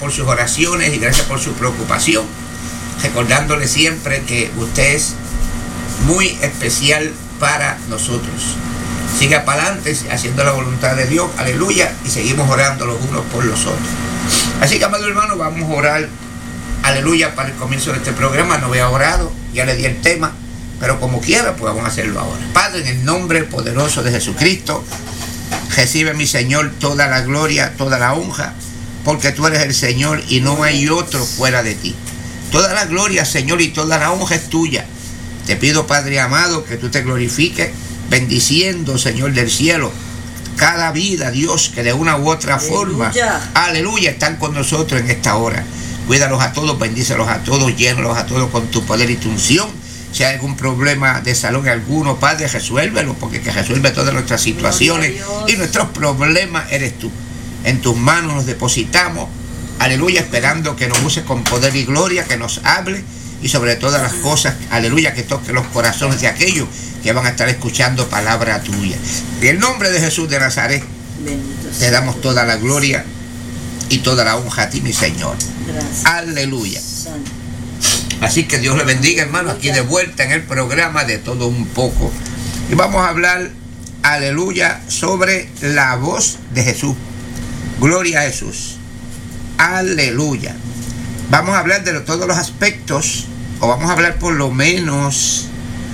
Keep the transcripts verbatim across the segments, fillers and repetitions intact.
por sus oraciones y gracias por su preocupación, recordándole siempre que usted es muy especial para nosotros. Siga para adelante haciendo la voluntad de Dios, aleluya, y seguimos orando los unos por los otros. Así que, amado hermano, vamos a orar, aleluya, para el comienzo de este programa. No había orado, ya le di el tema, pero como quiera, pues vamos a hacerlo ahora. Padre, en el nombre poderoso de Jesucristo, recibe, mi Señor, toda la gloria, toda la honra, porque tú eres el Señor y no hay otro fuera de ti. Toda la gloria, Señor, y toda la honra es tuya. Te pido, Padre amado, que tú te glorifiques, bendiciendo, Señor del cielo, cada vida, Dios, que de una u otra aleluya. forma, aleluya, están con nosotros en esta hora. Cuídalos a todos, bendícelos a todos, llénalos a todos con tu poder y tu unción. Si hay algún problema de salud alguno, Padre, resuélvelo, porque el que resuelve todas nuestras situaciones y nuestros problemas eres tú. En tus manos nos depositamos, aleluya, esperando que nos uses con poder y gloria, que nos hable y sobre todas las cosas, aleluya, que toque los corazones de aquellos que van a estar escuchando palabra tuya. En el nombre de Jesús de Nazaret, bendito te damos toda la gloria y toda la honra a ti, mi Señor. Gracias. Aleluya. Santo. Así que Dios le bendiga, hermano, aquí de vuelta en el programa de Todo Un Poco. Y vamos a hablar, aleluya, sobre la voz de Jesús. Gloria a Jesús. Aleluya. Vamos a hablar de todos los aspectos, o vamos a hablar por lo menos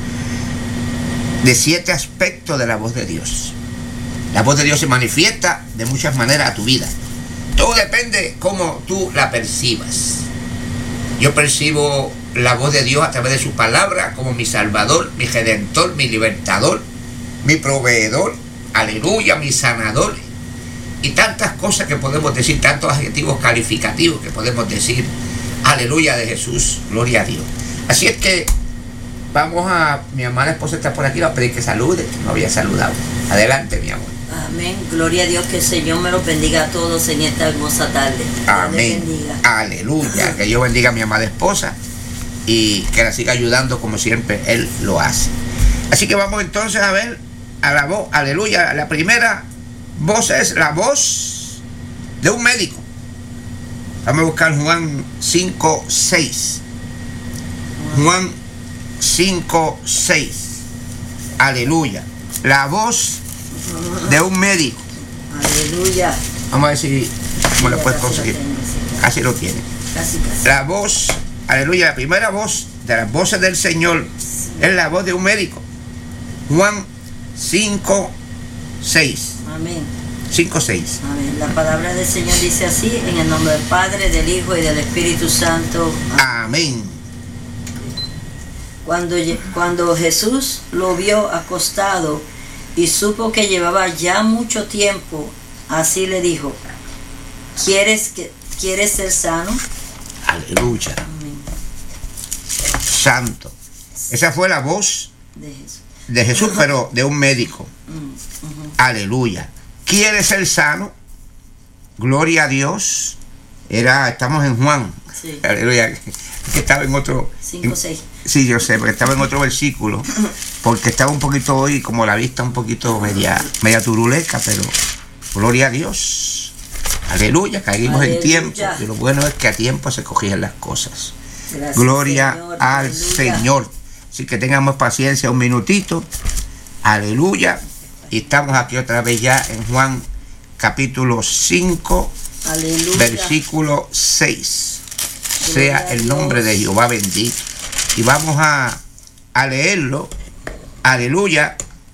de siete aspectos de la voz de Dios. La voz de Dios se manifiesta de muchas maneras a tu vida. Todo depende cómo tú la percibas. Yo percibo la voz de Dios a través de su palabra como mi Salvador, mi Redentor, mi Libertador, mi Proveedor, aleluya, mi Sanador. Y tantas cosas que podemos decir, tantos adjetivos calificativos que podemos decir, aleluya, de Jesús, gloria a Dios. Así es que vamos a, mi amada esposa está por aquí, va a pedir que salude, no había saludado. Adelante, mi amor. Amén, gloria a Dios, que el Señor me los bendiga a todos en esta hermosa tarde. Amén, aleluya, que Dios bendiga a mi amada esposa y que la siga ayudando como siempre Él lo hace. Así que vamos entonces a ver a la voz, aleluya, la primera voz es la voz de un médico. Vamos a buscar Juan cinco seis. Juan cinco seis. Aleluya. La voz de un médico. Aleluya. Vamos a ver si cómo lo puedes conseguir. Casi lo tiene. Casi, casi. La voz, aleluya, la primera voz de las voces del Señor es la voz de un médico. Juan cinco seis. Amén. cinco seis. Amén. La palabra del Señor dice así, en el nombre del Padre, del Hijo y del Espíritu Santo. Amén. Amén. Cuando, cuando Jesús lo vio acostado y supo que llevaba ya mucho tiempo, así le dijo: ¿Quieres, que, ¿quieres ser sano? Aleluya. Amén. Santo. Esa fue la voz de Jesús, de Jesús, pero de un médico. Uh-huh. Aleluya. ¿Quieres ser sano? Gloria a Dios. Era, estamos en Juan. Sí. Aleluya. Que estaba en otro. cinco seis. Sí, yo sé, porque estaba en otro versículo. Porque estaba un poquito hoy, como la vista un poquito media, media turuleca, pero gloria a Dios. Aleluya, caímos en tiempo. Y lo bueno es que a tiempo se cogían las cosas. Gracias, gloria Señor. al Aleluya. Señor. Así que tengamos paciencia un minutito. Aleluya. Y estamos aquí otra vez ya en Juan capítulo cinco, Aleluya. versículo seis. Sea el nombre de Jehová bendito. Y vamos a, a leerlo. Aleluya.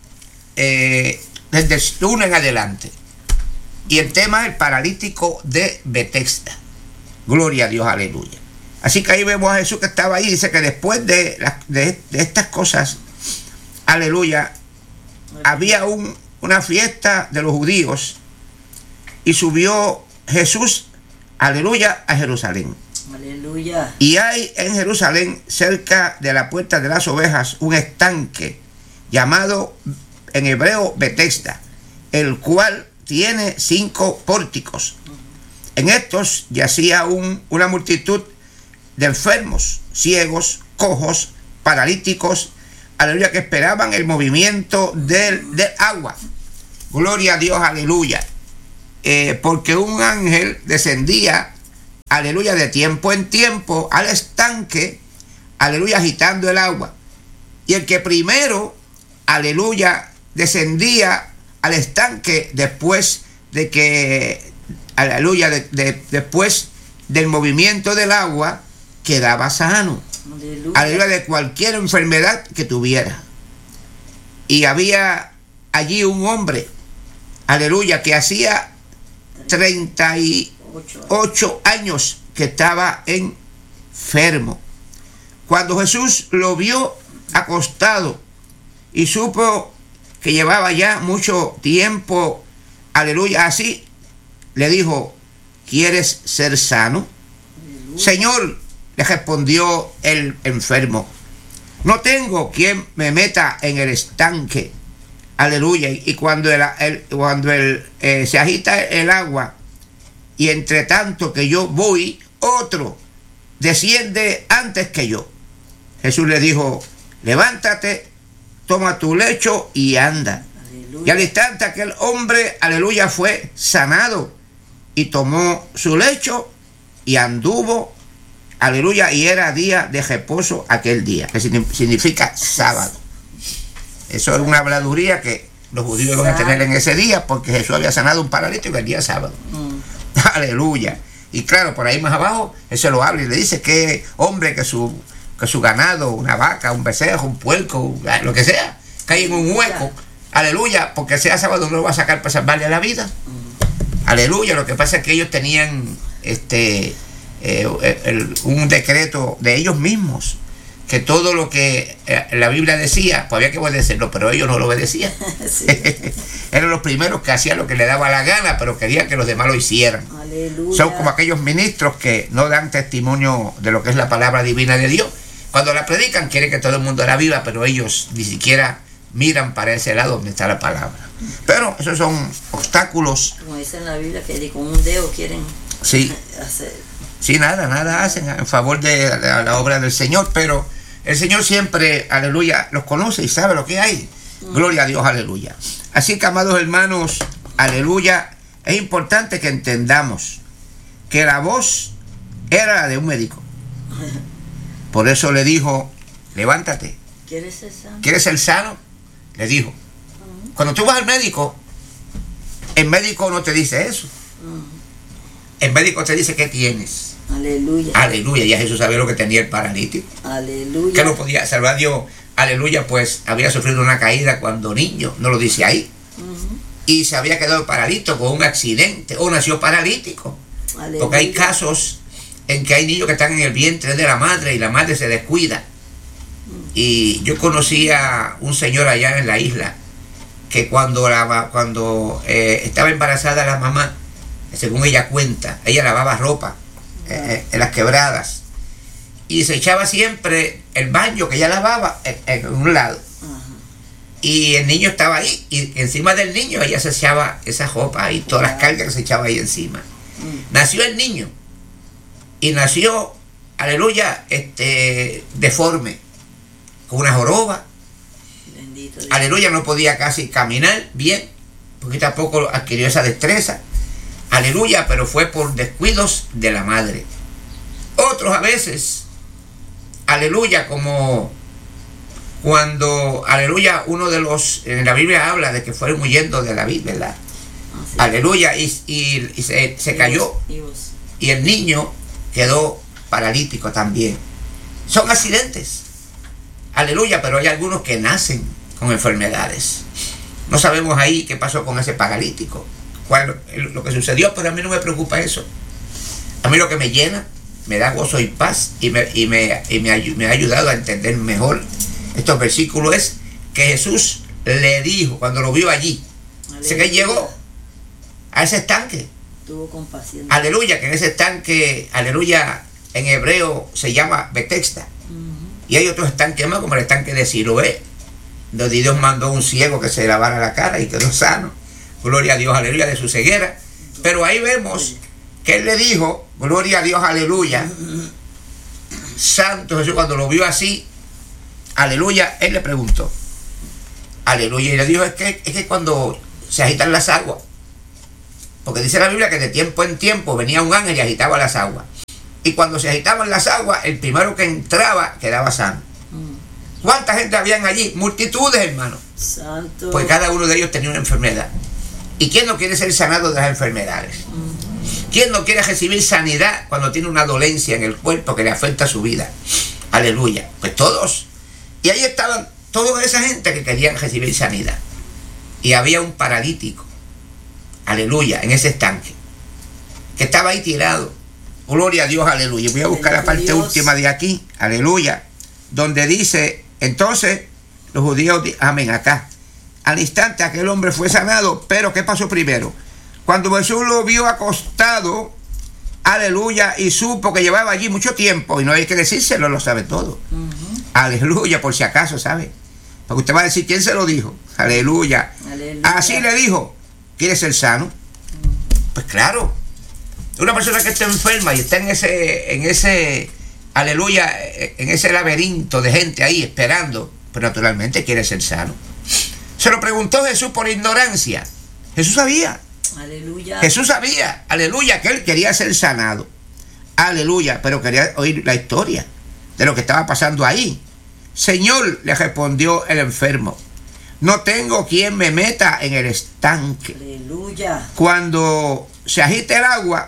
Eh, desde el uno en adelante. Y el tema es el paralítico de Betesda. Gloria a Dios, aleluya. Así que ahí vemos a Jesús que estaba ahí. Dice que después de, la, de, de estas cosas, aleluya, había un, una fiesta de los judíos y subió Jesús, aleluya, a Jerusalén. Aleluya. Y hay en Jerusalén, cerca de la puerta de las ovejas, un estanque llamado en hebreo Betesda, el cual tiene cinco pórticos. En estos yacía un, una multitud de enfermos, ciegos, cojos, paralíticos, aleluya, que esperaban el movimiento del, del agua. Gloria a Dios, aleluya. Eh, porque un ángel descendía, aleluya, de tiempo en tiempo al estanque, aleluya, agitando el agua. Y el que primero, aleluya, descendía al estanque después de que, aleluya, de, de, después del movimiento del agua, quedaba sano. Aleluya. Aleluya, de cualquier enfermedad que tuviera. Y había allí un hombre, aleluya, que hacía treinta y ocho años que estaba enfermo. Cuando Jesús lo vio acostado y supo que llevaba ya mucho tiempo, aleluya, así, le dijo: ¿quieres ser sano? Aleluya. Señor, le respondió el enfermo, no tengo quien me meta en el estanque. Aleluya. Y cuando, el, el, cuando el, eh, se agita el agua, y entre tanto que yo voy, otro desciende antes que yo. Jesús le dijo: levántate, toma tu lecho y anda. Aleluya. Y al instante aquel hombre, aleluya, fue sanado y tomó su lecho y anduvo, aleluya, y era día de reposo aquel día, que significa sábado. Eso es una habladuría que los judíos van a tener en ese día, porque Jesús había sanado un paralítico el día sábado. Mm. Aleluya. Y claro, por ahí más abajo, él se lo habla y le dice que hombre, que su, que su ganado, una vaca, un becerro, un puerco, lo que sea, cae en un hueco. Aleluya, porque sea sábado no lo va a sacar para salvarle la vida. Mm. Aleluya. Lo que pasa es que ellos tenían este eh, el, un decreto de ellos mismos, que todo lo que la Biblia decía, pues había que obedecerlo, pero ellos no lo obedecían. Sí. Eran los primeros que hacían lo que les daba la gana, pero querían que los demás lo hicieran. Aleluya. Son como aquellos ministros que no dan testimonio de lo que es la palabra divina de Dios. Cuando la predican, quieren que todo el mundo la viva, pero ellos ni siquiera miran para ese lado donde está la palabra. Pero esos son obstáculos. Como dice en la Biblia, que con un dedo quieren sí. hacer. Sí, nada, nada hacen en favor de la, la obra del Señor, pero el Señor siempre, aleluya, los conoce y sabe lo que hay. Mm. Gloria a Dios, aleluya. Así que, amados hermanos, aleluya, es importante que entendamos que la voz era la de un médico. Por eso le dijo: levántate. ¿Quieres ser sano? ¿Quieres ser sano? Le dijo. Uh-huh. Cuando tú vas al médico, el médico no te dice eso. Uh-huh. El médico te dice: ¿qué tienes? Aleluya. Aleluya. Ya Jesús sabía lo que tenía el paralítico. Aleluya. Que no podía salvar Dios. Aleluya, pues había sufrido una caída cuando niño. No lo dice ahí. Uh-huh. Y se había quedado paralítico con un accidente. O nació paralítico. Aleluya. Porque hay casos en que hay niños que están en el vientre de la madre y la madre se descuida. Uh-huh. Y yo conocí a un señor allá en la isla que cuando, la, cuando eh, estaba embarazada la mamá, según ella cuenta, ella lavaba ropa eh, en las quebradas y se echaba siempre el baño que ella lavaba en, en un lado. Uh-huh. Y el niño estaba ahí y encima del niño ella se echaba esa ropa y todas las cargas que se echaba ahí encima. Uh-huh. Nació el niño y nació, aleluya, este, deforme, con una joroba. Bendito Dios. Aleluya, no podía casi caminar bien porque tampoco adquirió esa destreza. Aleluya, pero fue por descuidos de la madre. Otros a veces, aleluya, como cuando, aleluya, uno de los, en la Biblia habla de que fueron huyendo de David, ¿verdad? Ah, sí. Aleluya, y, y, y se, se cayó. Y el niño quedó paralítico también. Son accidentes. Aleluya, pero hay algunos que nacen con enfermedades. No sabemos ahí qué pasó con ese paralítico. Cuál, lo que sucedió, pero a mí no me preocupa eso. A mí lo que me llena, me da gozo y paz y me, y me, y me, me ha ayudado a entender mejor estos versículos es que Jesús le dijo cuando lo vio allí, dice que llegó a ese estanque. Tuvo compasión. Aleluya, que en ese estanque, aleluya, en hebreo se llama Betesda. Uh-huh. Y hay otros estanques más, como el estanque de Siloé, donde Dios mandó un ciego que se lavara la cara y quedó sano. Gloria a Dios, aleluya, de su ceguera. Pero ahí vemos que él le dijo, gloria a Dios, aleluya, Santo Jesús. Cuando lo vio así, aleluya, él le preguntó, aleluya, y le dijo, es que, es que cuando se agitan las aguas, porque dice la Biblia que de tiempo en tiempo venía un ángel y agitaba las aguas. y cuando se agitaban las aguas, el primero que entraba quedaba sano. ¿Cuánta gente habían allí? Multitudes, hermano. Santo. Pues cada uno de ellos tenía una enfermedad. ¿Y quién no quiere ser sanado de las enfermedades? ¿Quién no quiere recibir sanidad cuando tiene una dolencia en el cuerpo que le afecta su vida? Aleluya. Pues todos. Y ahí estaban toda esa gente que querían recibir sanidad. Y había un paralítico. Aleluya. En ese estanque. Que estaba ahí tirado. Gloria a Dios, aleluya. Voy a buscar la parte última de aquí. Aleluya. Donde dice, entonces, los judíos, amén, acá. Al instante aquel hombre fue sanado, pero ¿qué pasó primero? Cuando Jesús lo vio acostado, aleluya, y supo que llevaba allí mucho tiempo, y no hay que decírselo, lo sabe todo. Uh-huh. Aleluya, por si acaso, ¿sabe? Porque usted va a decir, ¿quién se lo dijo? Aleluya. Aleluya. Así le dijo, ¿quieres ser sano? Uh-huh. Pues claro, una persona que está enferma y está en ese, en ese, aleluya, en ese laberinto de gente ahí esperando, pues naturalmente quiere ser sano. Se lo preguntó Jesús por ignorancia. Jesús sabía. Aleluya. Jesús sabía, aleluya, que él quería ser sanado. Aleluya, pero quería oír la historia de lo que estaba pasando ahí. Señor, le respondió el enfermo, no tengo quien me meta en el estanque. Aleluya. Cuando se agite el agua,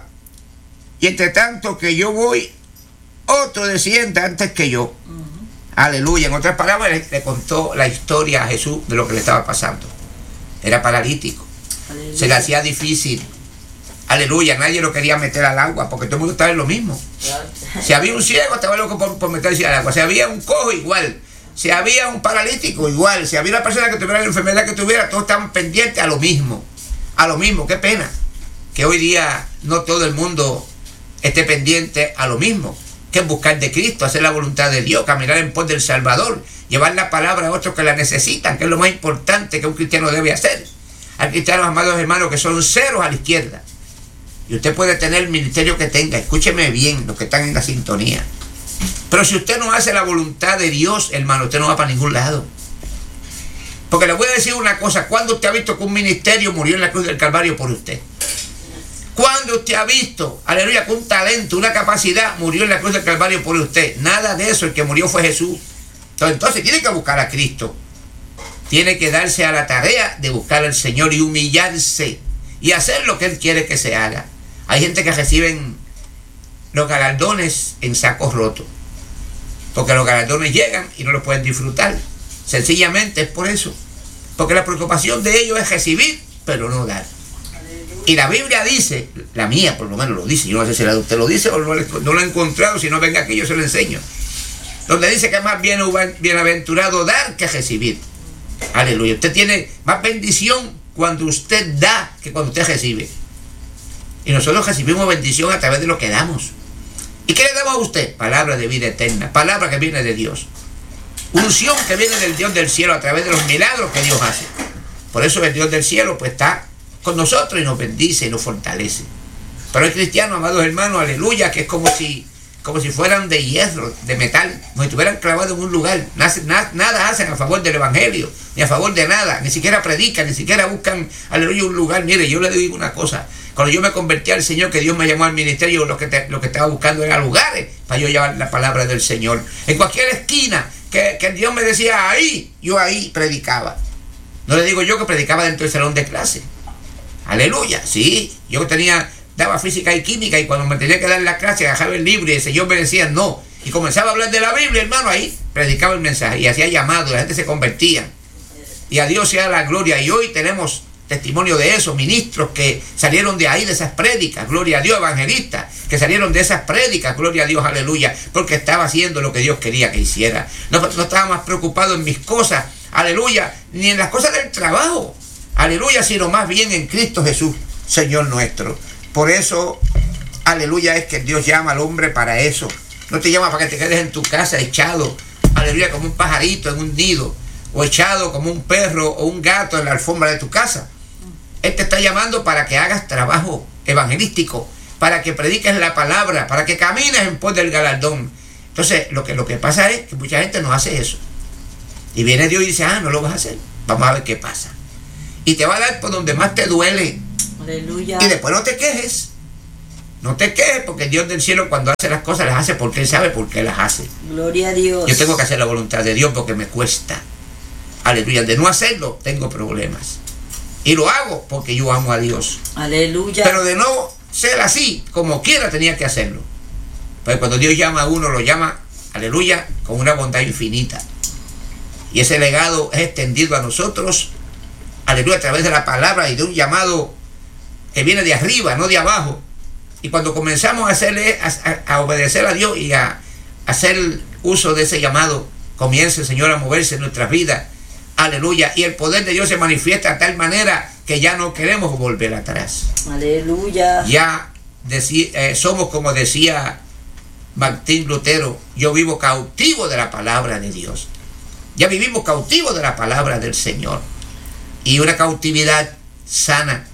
y entre tanto que yo voy, otro desciende antes que yo. Uh-huh. Aleluya. En otras palabras, le, le contó la historia a Jesús de lo que le estaba pasando. Era paralítico. Aleluya. Se le hacía difícil. Aleluya. Nadie lo quería meter al agua porque todo el mundo estaba en lo mismo. Si había un ciego, estaba loco por, por meterse al agua. Si había un cojo, igual. Si había un paralítico, igual. Si había una persona que tuviera la enfermedad que tuviera, todos estaban pendientes a lo mismo. A lo mismo. Qué pena que hoy día no todo el mundo esté pendiente a lo mismo. Que es buscar de Cristo, hacer la voluntad de Dios, caminar en pos del Salvador, llevar la palabra a otros que la necesitan, que es lo más importante que un cristiano debe hacer. Hay cristianos, amados hermanos, que son ceros a la izquierda. Y usted puede tener el ministerio que tenga, escúcheme bien, los que están en la sintonía. Pero si usted no hace la voluntad de Dios, hermano, usted no va para ningún lado. Porque le voy a decir una cosa, ¿cuándo usted ha visto que un ministerio murió en la cruz del Calvario por usted? ¿Cuándo usted ha visto, aleluya, que un talento, una capacidad murió en la cruz del Calvario por usted? Nada de eso, el que murió fue Jesús. Entonces, entonces tiene que buscar a Cristo. Tiene que darse a la tarea de buscar al Señor y humillarse y hacer lo que Él quiere que se haga. Hay gente que reciben los galardones en sacos rotos, porque los galardones llegan y no los pueden disfrutar. Sencillamente es por eso, porque la preocupación de ellos es recibir, pero no dar. Y la Biblia dice, la mía por lo menos lo dice, yo no sé si la de usted lo dice o no, no lo he encontrado, si no venga aquí yo se lo enseño, donde dice que es más bien, bienaventurado dar que recibir. Aleluya. Usted tiene más bendición cuando usted da que cuando usted recibe. Y nosotros recibimos bendición a través de lo que damos. ¿Y qué le damos a usted? Palabra de vida eterna, palabra que viene de Dios, unción que viene del Dios del cielo a través de los milagros que Dios hace. Por eso el Dios del cielo pues está con nosotros y nos bendice y nos fortalece. Pero hay cristianos, amados hermanos, aleluya, que es como si como si fueran de hierro, de metal, como si estuvieran clavados en un lugar. Nada, nada hacen a favor del evangelio, ni a favor de nada, ni siquiera predican, ni siquiera buscan, aleluya, un lugar. Mire, yo le digo una cosa, cuando yo me convertí al Señor, que Dios me llamó al ministerio, lo que, te, lo que estaba buscando era lugares para yo llevar la palabra del Señor. En cualquier esquina que, que Dios me decía ahí, yo ahí predicaba. No le digo yo que predicaba dentro del salón de clase. Aleluya, sí, yo tenía, daba física y química, y cuando me tenía que dar la clase, agarraba el libro y el Señor me decía no, y comenzaba a hablar de la Biblia, hermano, ahí predicaba el mensaje y hacía llamados, la gente se convertía, y a Dios sea la gloria. Y hoy tenemos testimonio de eso, ministros que salieron de ahí, de esas prédicas, gloria a Dios, evangelistas que salieron de esas prédicas, gloria a Dios, aleluya, porque estaba haciendo lo que Dios quería que hiciera. No, no estaba más preocupado en mis cosas, aleluya, ni en las cosas del trabajo, aleluya, sino más bien en Cristo Jesús, Señor nuestro. Por eso, aleluya, es que Dios llama al hombre para eso. No te llama para que te quedes en tu casa echado, aleluya, como un pajarito en un nido, o echado como un perro o un gato en la alfombra de tu casa. Él te está llamando para que hagas trabajo evangelístico, para que prediques la palabra, para que camines en pos del galardón. Entonces, lo que, lo que pasa es que mucha gente no hace eso. Y viene Dios y dice, ah, no lo vas a hacer. Vamos a ver qué pasa. Y te va a dar por donde más te duele. Aleluya. Y después no te quejes. No te quejes, porque el Dios del cielo cuando hace las cosas las hace porque Él sabe por qué las hace. Gloria a Dios. Yo tengo que hacer la voluntad de Dios porque me cuesta. Aleluya. De no hacerlo, tengo problemas. Y lo hago porque yo amo a Dios. Aleluya. Pero de no ser así, como quiera tenía que hacerlo. Pero cuando Dios llama a uno, lo llama, aleluya, con una bondad infinita. Y ese legado es extendido a nosotros, aleluya, a través de la palabra y de un llamado que viene de arriba, no de abajo. Y cuando comenzamos a hacerle, a, a obedecer a Dios y a, a hacer uso de ese llamado, comienza el Señor a moverse en nuestras vidas. Aleluya. Y el poder de Dios se manifiesta de tal manera que ya no queremos volver atrás. Aleluya. Ya decí, eh, somos, como decía Martín Lutero, yo vivo cautivo de la palabra de Dios. Ya vivimos cautivos de la palabra del Señor. Y una cautividad sana,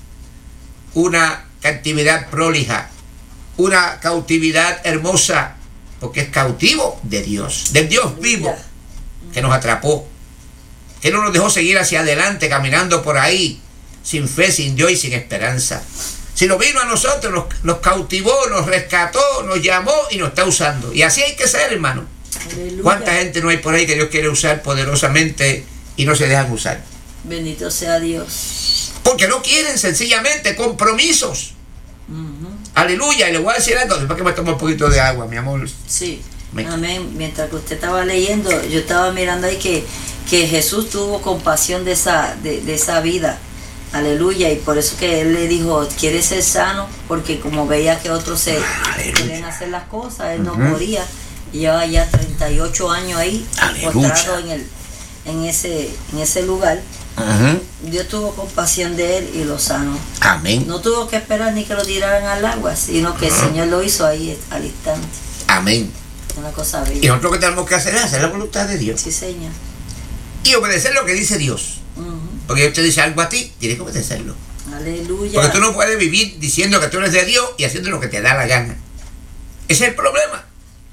una cautividad prolija, una cautividad hermosa, porque es cautivo de Dios, del Dios vivo que nos atrapó, que no nos dejó seguir hacia adelante caminando por ahí sin fe, sin Dios y sin esperanza, sino vino a nosotros, nos, nos cautivó, nos rescató, nos llamó y nos está usando. Y así hay que ser, hermano. Aleluya. ¿Cuánta gente no hay por ahí que Dios quiere usar poderosamente y no se dejan usar? Bendito sea Dios. Porque no quieren sencillamente compromisos. Uh-huh. Aleluya. Y le voy a decir algo, después que me tomo un poquito de agua, mi amor. Sí. Me... Amén. Mientras que usted estaba leyendo, yo estaba mirando ahí que, que Jesús tuvo compasión de esa, de, de esa vida. Aleluya. Y por eso que Él le dijo, ¿quieres ser sano? Porque como veía que otros se quieren hacer las cosas, Él uh-huh. no moría. Lleva ya treinta y ocho años ahí, postrado en, el, en, ese, en ese lugar. Uh-huh. Dios tuvo compasión de él y lo sanó. Amén. No tuvo que esperar ni que lo tiraran al agua, sino que uh-huh. el Señor lo hizo ahí al instante. Amén. Una cosa bella. Y nosotros lo que tenemos que hacer es hacer la voluntad de Dios. Sí, Señor. Y obedecer lo que dice Dios. Uh-huh. Porque Dios te dice algo a ti, tienes que obedecerlo. Aleluya. Porque tú no puedes vivir diciendo que tú eres de Dios y haciendo lo que te da la gana. Ese es el problema.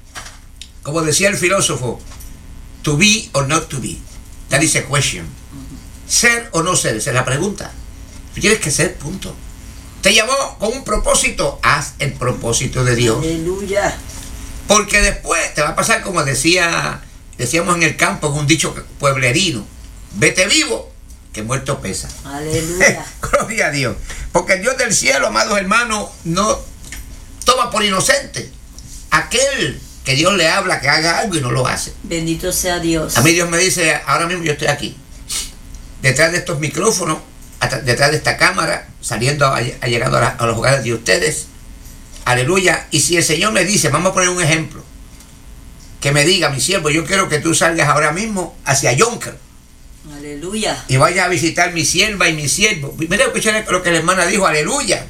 Como decía el filósofo, to be or not to be. That is a question. Uh-huh. Ser o no ser, esa es la pregunta. Tú tienes que ser, punto. Te llamó con un propósito, haz el propósito de Dios. Aleluya. Porque después te va a pasar como decía, decíamos en el campo, en un dicho pueblerino, vete vivo, que muerto pesa. Aleluya. Gloria a Dios. Porque el Dios del cielo, amados hermanos, no toma por inocente aquel que Dios le habla que haga algo y no lo hace. Bendito sea Dios. A mí Dios me dice, ahora mismo yo estoy aquí, detrás de estos micrófonos, detrás de esta cámara, saliendo, a, a llegando a, la, a los hogares de ustedes. Aleluya. Y si el Señor me dice, vamos a poner un ejemplo, que me diga, mi siervo, yo quiero que tú salgas ahora mismo hacia Yonker. Aleluya. Y vayas a visitar mi sierva y mi siervo. Mira, escuchar lo que la hermana dijo, aleluya.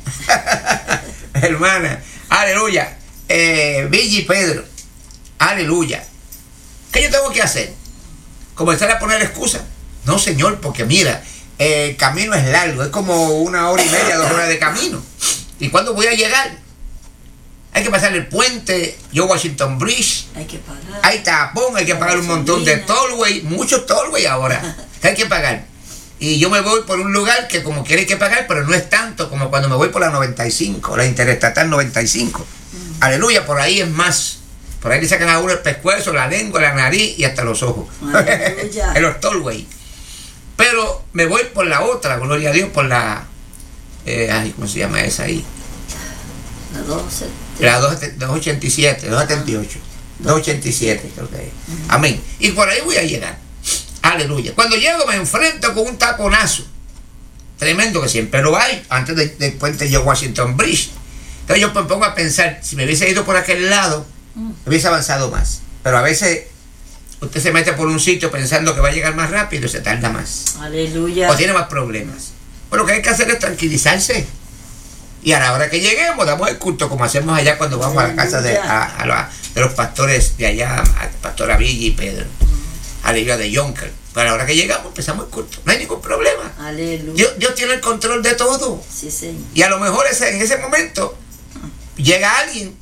Hermana, aleluya. Eh, Villa y Pedro. Aleluya. ¿Qué yo tengo que hacer? ¿Comenzar a poner excusas? No, Señor, porque mira, eh, el camino es largo, es como una hora y media, dos horas de camino. ¿Y cuándo voy a llegar? Hay que pasar el puente, yo Washington Bridge. Hay que pagar. Hay tapón, hay que pagar un montón de tollway, muchos tollway ahora, que hay que pagar. Y yo me voy por un lugar que como quiere hay que pagar, pero no es tanto como cuando me voy por la noventa y cinco, la Interestatal noventa y cinco. Mm. Aleluya, por ahí es más. Por ahí le sacan a uno el pescuezo, la lengua, la nariz y hasta los ojos. En los tollway. Pero me voy por la otra, gloria a Dios, por la... Eh, ay, ¿cómo se llama esa ahí? La doce. La doscientos ochenta y siete, doscientos setenta y ocho. doscientos ochenta y siete, creo que es. Uh-huh. Amén. Y por ahí voy a llegar. Aleluya. Cuando llego me enfrento con un taponazo. Tremendo, que siempre lo hay, antes del de puente de Washington Bridge. Entonces yo me pongo a pensar, si me hubiese ido por aquel lado, me hubiese avanzado más. Pero a veces usted se mete por un sitio pensando que va a llegar más rápido y se tarda más. Aleluya. O tiene más problemas. Pues lo que hay que hacer es tranquilizarse. Y a la hora que lleguemos, damos el culto como hacemos allá cuando vamos Aleluya. A la casa de, a, a la, de los pastores de allá, a Pastora Villa y Pedro. Uh-huh. Aleluya, de Yonker. Pero a la hora que llegamos, empezamos el culto. No hay ningún problema. Aleluya. Dios, Dios tiene el control de todo. Sí, señor. Y a lo mejor ese, en ese momento llega alguien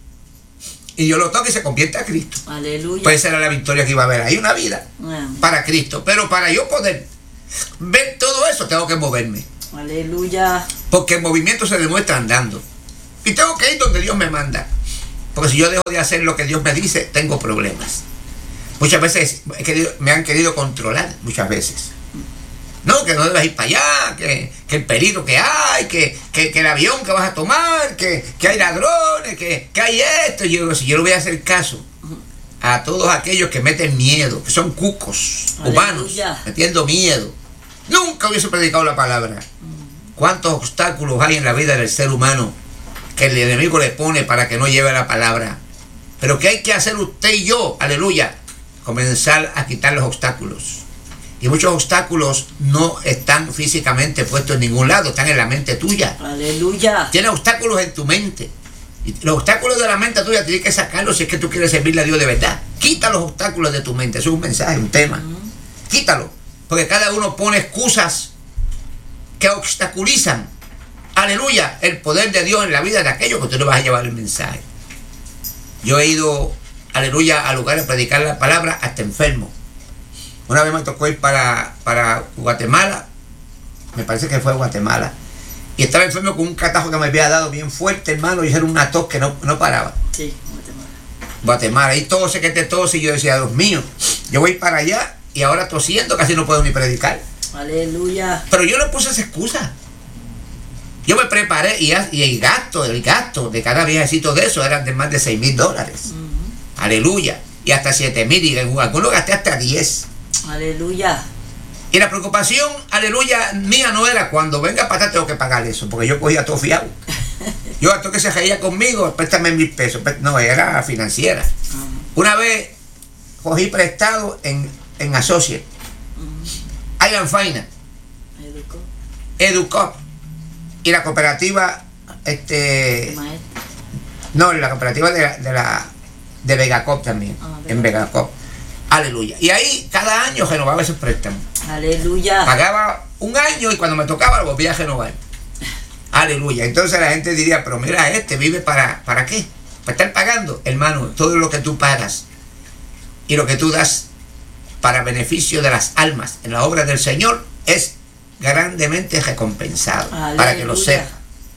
y yo lo toco y se convierte a Cristo. Aleluya. Pues esa era la victoria que iba a haber. Hay una vida uh-huh. para Cristo. Pero para yo poder ver todo eso, tengo que moverme. Aleluya. Porque el movimiento se demuestra andando. Y tengo que ir donde Dios me manda. Porque si yo dejo de hacer lo que Dios me dice, tengo problemas. Muchas veces he querido, me han querido controlar, muchas veces. No, que no debes ir para allá, que, que el peligro que hay, que, que, que el avión que vas a tomar, que, que hay ladrones, que, que hay esto. Yo digo, si yo no voy a hacer caso a todos aquellos que meten miedo, que son cucos, aleluya, humanos, metiendo miedo, nunca hubiese predicado la palabra. ¿Cuántos obstáculos hay en la vida del ser humano que el enemigo le pone para que no lleve la palabra? Pero ¿qué hay que hacer usted y yo? Aleluya. Comenzar a quitar los obstáculos. Y muchos obstáculos no están físicamente puestos en ningún lado, están en la mente tuya. Aleluya. Tienes obstáculos en tu mente. Y los obstáculos de la mente tuya tienes que sacarlos si es que tú quieres servirle a Dios de verdad. Quita los obstáculos de tu mente. Eso es un mensaje, un tema. Uh-huh. Quítalo. Porque cada uno pone excusas que obstaculizan, aleluya, el poder de Dios en la vida de aquellos que tú le vas a llevar el mensaje. Yo he ido, aleluya, a lugares a predicar la palabra hasta enfermo. Una vez me tocó ir para, para Guatemala, me parece que fue Guatemala, y estaba enfermo con un catajo que me había dado bien fuerte, hermano, y era una tos que no, no paraba. Sí, Guatemala. Guatemala, y tose, que te tose, y yo decía, Dios mío, yo voy para allá, y ahora tosiendo casi no puedo ni predicar. Aleluya. Pero yo no puse esa excusa. Yo me preparé y, y el gasto, el gasto de cada viajecito de eso eran de más de seis mil dólares. Uh-huh. Aleluya. Y hasta siete mil, y en algunos gasté hasta diez. Aleluya. Y la preocupación, aleluya, mía no era cuando venga para acá tengo que pagar eso, porque yo cogía todo fiado. Yo a todo que se reía conmigo, préstame mil pesos. No, era financiera. Uh-huh. Una vez cogí prestado en, en Associate. Ian Faina, Educop. Educop y la cooperativa, este, Maestro. no, la cooperativa de la, de la de Vegacop también, ah, en Vegacop, aleluya. Y ahí cada año renovaba esos préstamos. Aleluya. Pagaba un año y cuando me tocaba lo volvía a renovar. Aleluya. Entonces la gente diría, pero mira, este vive para, ¿para qué? Para estar pagando, hermano, todo lo que tú pagas y lo que tú das para beneficio de las almas en la obra del Señor es grandemente recompensado. Aleluya. Para que lo sepa.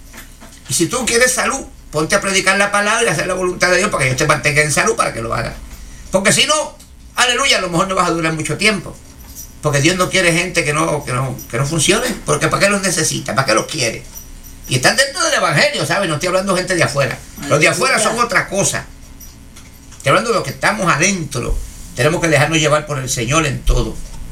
Y si tú quieres salud, ponte a predicar la palabra y hacer la voluntad de Dios para que Dios te mantenga en salud para que lo haga. Porque si no, aleluya, a lo mejor no vas a durar mucho tiempo. Porque Dios no quiere gente que no, que no, que no funcione. Porque ¿para qué los necesita? ¿Para qué los quiere? Y están dentro del evangelio, ¿sabes? No estoy hablando de gente de afuera. Aleluya. Los de afuera son otra cosa. Estoy hablando de los que estamos adentro. Tenemos que dejarnos llevar por el Señor en todo.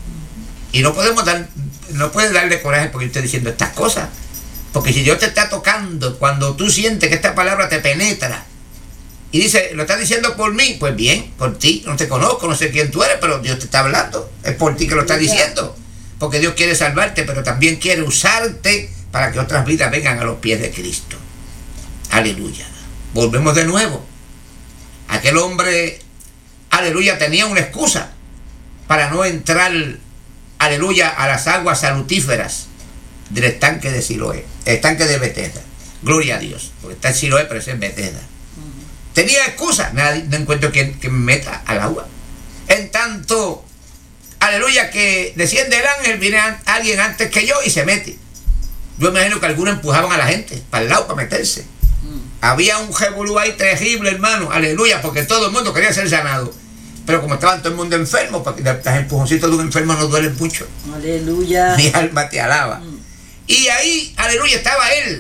Y no podemos dar, no puedes darle coraje porque yo estoy diciendo estas cosas. Porque si Dios te está tocando, cuando tú sientes que esta palabra te penetra, y dice, lo estás diciendo por mí, pues bien, por ti, no te conozco, no sé quién tú eres, pero Dios te está hablando. Es por ti que lo está diciendo. Porque Dios quiere salvarte, pero también quiere usarte para que otras vidas vengan a los pies de Cristo. Aleluya. Volvemos de nuevo. Aquel hombre, aleluya, tenía una excusa para no entrar, aleluya, a las aguas salutíferas del estanque de Siloé, el estanque de Betesda. Gloria a Dios, porque está en Siloé, pero es en Betesda. Uh-huh. Tenía excusa, nadie, no encuentro quien, quien me meta al agua. En tanto, aleluya, que desciende el ángel, viene a, alguien antes que yo y se mete. Yo imagino que algunos empujaban a la gente para el lado, para meterse. Uh-huh. Había un revolú ahí terrible, hermano, aleluya, porque todo el mundo quería ser sanado. Pero como estaban todo el mundo enfermo, porque los empujoncitos de un enfermo no duelen mucho. Aleluya. Mi alma te alaba. Uh-huh. Y ahí, aleluya, estaba él,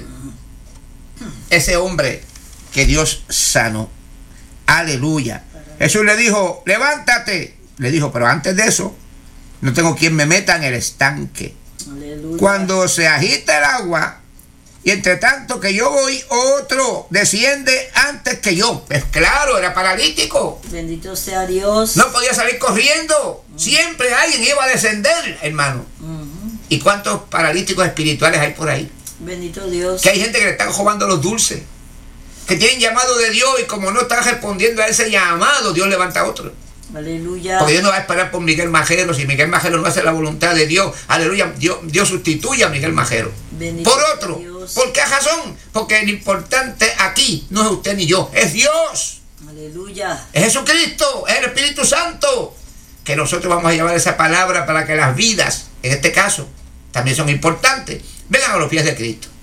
ese hombre que Dios sanó. Aleluya. Jesús le dijo, levántate. Le dijo, pero antes de eso, no tengo quien me meta en el estanque. Aleluya. Cuando se agita el agua, y entre tanto que yo voy, otro desciende antes que yo. Pues claro, era paralítico. Bendito sea Dios. No podía salir corriendo. Uh-huh. Siempre alguien iba a descender, hermano. Uh-huh. ¿Y cuántos paralíticos espirituales hay por ahí? Bendito Dios. Que hay gente que le están robando los dulces, que tienen llamado de Dios y como no están respondiendo a ese llamado, Dios levanta a otro. Aleluya. Porque Dios no va a esperar por Miguel Majero. Si Miguel Majero no hace la voluntad de Dios, aleluya, Dios, Dios sustituye a Miguel Majero Bendito por otro. Dios. ¿Por qué razón? Porque el importante aquí no es usted ni yo, es Dios. Aleluya. Es Jesucristo, es el Espíritu Santo. Que nosotros vamos a llevar esa palabra para que las vidas, en este caso, también son importantes, vengan a los pies de Cristo.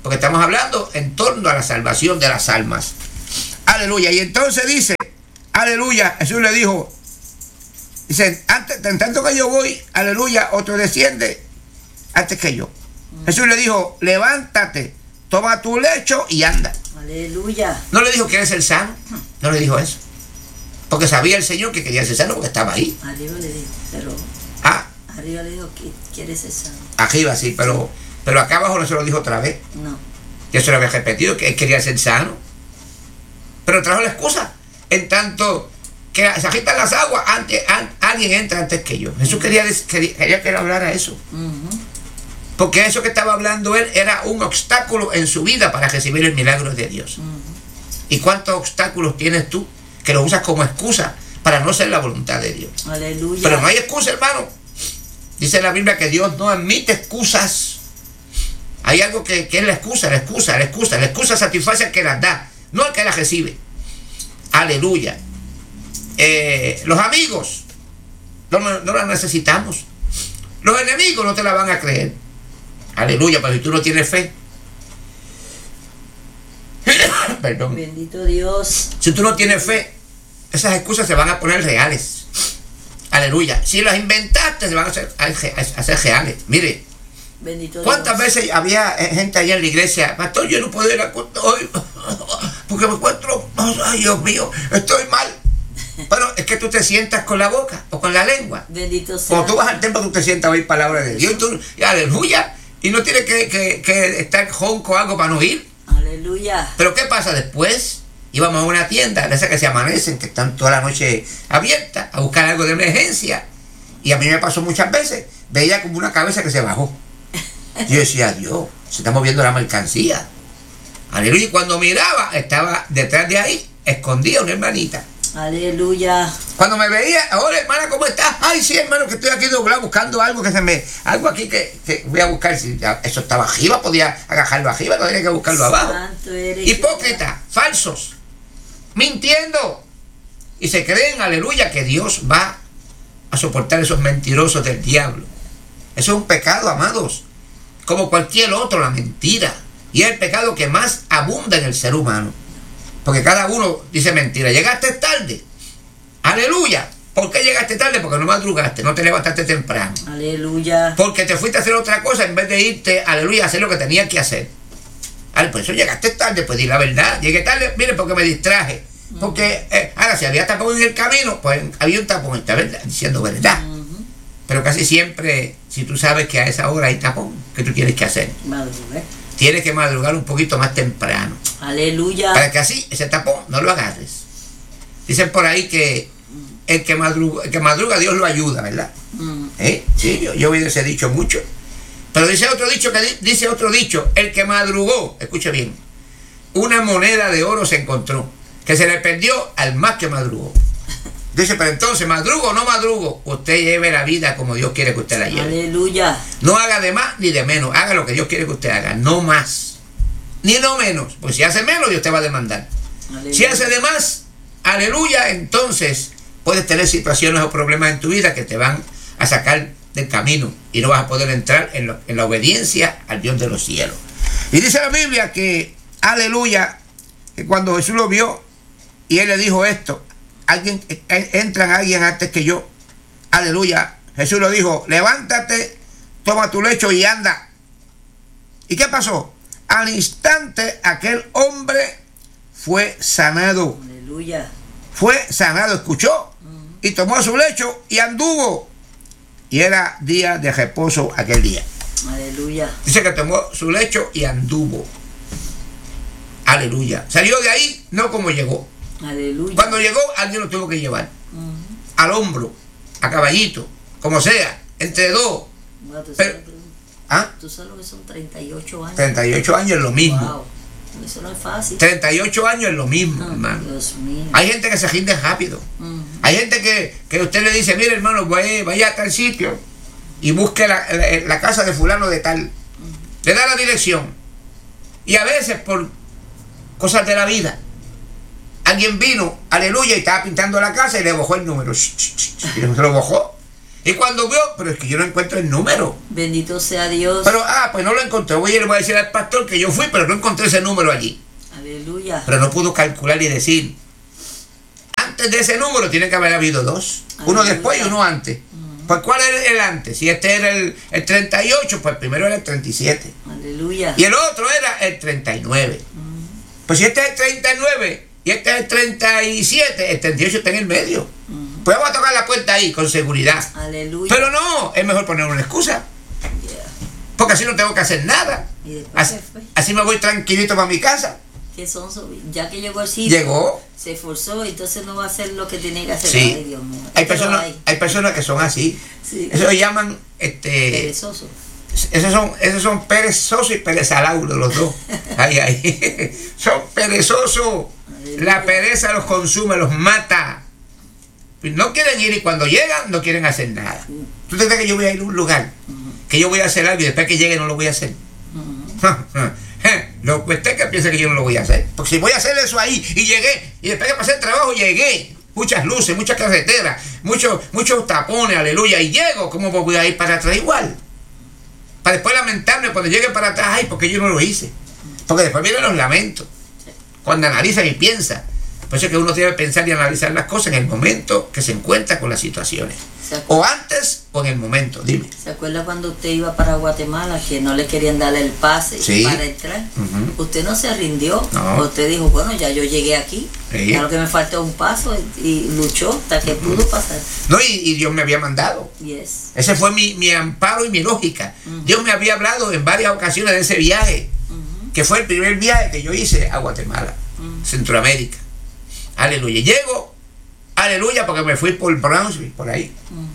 porque estamos hablando en torno a la salvación de las almas. Aleluya. Y entonces dice, aleluya, Jesús le dijo, dice, antes, en tanto que yo voy, aleluya, otro desciende antes que yo. Jesús le dijo, levántate, toma tu lecho y anda. Aleluya. No le dijo, ¿quieres ser sano? No le dijo eso. Porque sabía el Señor que quería ser sano porque estaba ahí. Arriba le dijo, pero... Ah. Arriba le dijo, ¿quieres ser sano? Arriba sí, pero, pero acá abajo no se lo dijo otra vez. No. Ya se lo había repetido, que él quería ser sano. Pero trajo la excusa. En tanto que se agitan las aguas, antes, an, alguien entra antes que yo. Jesús quería, quería, quería que él hablara eso. Uh-huh. Porque eso que estaba hablando él era un obstáculo en su vida para recibir el milagro de Dios. Uh-huh. ¿Y cuántos obstáculos tienes tú que los usas como excusa para no ser la voluntad de Dios? Aleluya. Pero no hay excusa, hermano. Dice la Biblia que Dios no admite excusas. Hay algo que, que es la excusa, la excusa, la excusa. La excusa satisface al que las da, no al que las recibe. Aleluya. Eh, los amigos no, no, no las necesitamos. Los enemigos no te la van a creer. Aleluya, pero si tú no tienes fe. Perdón. Bendito Dios. Si tú no tienes fe, esas excusas se van a poner reales. Aleluya. Si las inventaste, se van a hacer, a hacer reales. Mire, bendito ¿cuántas Dios. veces había gente allá en la iglesia? Pastor, yo no puedo ir a hoy porque me encuentro, ay Dios mío, estoy mal. Pero es que tú te sientas con la boca o con la lengua. Bendito sea. Cuando tú vas al templo, tú te sientas a oír palabras de Dios y tú, y aleluya, y no tienes que, que, que estar jonco o algo para no oír. Aleluya. Pero ¿qué pasa después? Íbamos a una tienda, de esas que se amanecen, que están toda la noche abiertas, a buscar algo de emergencia. Y a mí me pasó muchas veces, veía como una cabeza que se bajó. Yo decía, Dios, se está moviendo la mercancía. Aleluya. Y cuando miraba, estaba detrás de ahí, escondida una hermanita. Aleluya. Cuando me veía, hola hermana, ¿cómo estás? Ay, sí, hermano, que estoy aquí doblado buscando algo que se me... Algo aquí que, que voy a buscar. Si eso estaba arriba, podía agajarlo arriba, no tenía que buscarlo abajo. Hipócritas, falsos, mintiendo. Y se creen, aleluya, que Dios va a soportar esos mentirosos del diablo. Eso es un pecado, amados. Como cualquier otro, la mentira. Y es el pecado que más abunda en el ser humano. Porque cada uno dice mentira. Llegaste tarde. Aleluya. ¿Por qué llegaste tarde? Porque no madrugaste, no te levantaste temprano. Aleluya. Porque te fuiste a hacer otra cosa en vez de irte, aleluya, a hacer lo que tenías que hacer. Al, por eso llegaste tarde, pues di la verdad. Llegué tarde, mire, porque me distraje. Uh-huh. Porque, eh, ahora, si había tapón en el camino, pues había un tapón, está verdad, diciendo verdad. Uh-huh. Pero casi siempre, si tú sabes que a esa hora hay tapón, ¿qué tú tienes que hacer? Madrugar. Tienes que madrugar un poquito más temprano. Aleluya. Para que así, ese tapón, no lo agarres. Dicen por ahí que el que madruga, el que madruga Dios lo ayuda, ¿verdad? Uh-huh. ¿Eh? Sí, yo, yo he oído ese dicho mucho. Pero dice otro dicho, que di, dice otro dicho, el que madrugó, escuche bien, una moneda de oro se encontró, que se le perdió al más que madrugó. Dice, pero entonces, ¿madrugo o no madrugo? Usted lleve la vida como Dios quiere que usted la lleve. Aleluya. No haga de más ni de menos, haga lo que Dios quiere que usted haga, no más, ni no menos, pues si hace menos, Dios te va a demandar. Aleluya. Si hace de más, aleluya, entonces puedes tener situaciones o problemas en tu vida que te van a sacar del camino y no vas a poder entrar en, lo, en la obediencia al Dios de los cielos. Y dice la Biblia que, aleluya, que cuando Jesús lo vio y él le dijo esto, alguien entran alguien antes que yo, aleluya, Jesús lo dijo, levántate, toma tu lecho y anda. ¿Y qué pasó? Al instante aquel hombre fue sanado. Aleluya. Fue sanado, escuchó, uh-huh. y tomó su lecho y anduvo. Y era día de reposo aquel día. Aleluya. Dice que tomó su lecho y anduvo. Aleluya. Salió de ahí, no como llegó. Aleluya. Cuando llegó, alguien lo tuvo que llevar. Uh-huh. Al hombro, a caballito, como sea, entre dos. Bueno, ¿tú, Pero, sabes, ¿ah? tú sabes lo que son treinta y ocho años. treinta y ocho años es lo mismo. Wow. Eso no es fácil. treinta y ocho años es lo mismo, oh, hermano. Dios mío. Hay gente que se rinde rápido. Uh-huh. Hay gente que, que usted le dice, mire hermano, vaya, vaya a tal sitio y busque la, la, la casa de fulano de tal. Uh-huh. Le da la dirección. Y a veces por cosas de la vida, alguien vino, aleluya, y estaba pintando la casa y le bojó el número. Y se lo bojó. Y cuando veo, pero es que yo no encuentro el número. Bendito sea Dios. Pero, ah, pues no lo encontré. Voy y le voy a decir al pastor que yo fui, pero no encontré ese número allí. Aleluya. Pero no pudo calcular y decir, antes de ese número tiene que haber habido dos. Aleluya. Uno después y uno antes. Uh-huh. Pues ¿cuál era el antes? Si este era el, el treinta y ocho, pues primero era el treinta y siete. Aleluya. Y el otro era el treinta y nueve. Uh-huh. Pues si este es el treinta y nueve y este es el treinta y siete, el treinta y ocho está en el medio. Uh-huh. Pues vamos a tocar la puerta ahí con seguridad. Aleluya. Pero no, es mejor poner una excusa. Yeah. Porque así no tengo que hacer nada. ¿Y así, así me voy tranquilito para mi casa. ¿Qué son? Ya que llegó el sitio, llegó, se esforzó, entonces no va a hacer lo que tiene que hacer. Sí. Ay, Dios mío. Hay personas, hay. hay personas que son así. Sí. Eso se llaman este, perezosos. Esos son, esos son perezosos y perezalauros los dos. Ay, ay. Son perezosos. La pereza los consume, los mata. No quieren ir y cuando llegan no quieren hacer nada. ¿Tú te crees que yo voy a ir a un lugar? Uh-huh. Que yo voy a hacer algo y después que llegue no lo voy a hacer. Uh-huh. Lo que usted que piensa que yo no lo voy a hacer. Porque si voy a hacer eso ahí y llegué, y después que pasé el trabajo llegué, muchas luces, muchas carreteras, muchos, muchos tapones, aleluya, y llego, ¿cómo voy a ir para atrás igual? Para después lamentarme cuando llegue para atrás, ay, porque yo no lo hice. Porque después vienen los lamentos. Cuando analizan y piensan. Por eso es que uno debe pensar y analizar las cosas en el momento que se encuentra con las situaciones. O antes o en el momento, dime. ¿Se acuerda cuando usted iba para Guatemala que no le querían darle el pase sí. para entrar? Uh-huh. Usted no se rindió. No. Usted dijo, bueno, ya yo llegué aquí. Sí. Ya lo que me falta un paso y, y luchó hasta que uh-huh. pudo pasar. No, y, y Dios me había mandado. Yes. Ese fue mi, mi amparo y mi lógica. Uh-huh. Dios me había hablado en varias ocasiones de ese viaje, uh-huh. que fue el primer viaje que yo hice a Guatemala, uh-huh. Centroamérica. Aleluya. Llego, aleluya, porque me fui por Brownsville, por ahí. Uh-huh.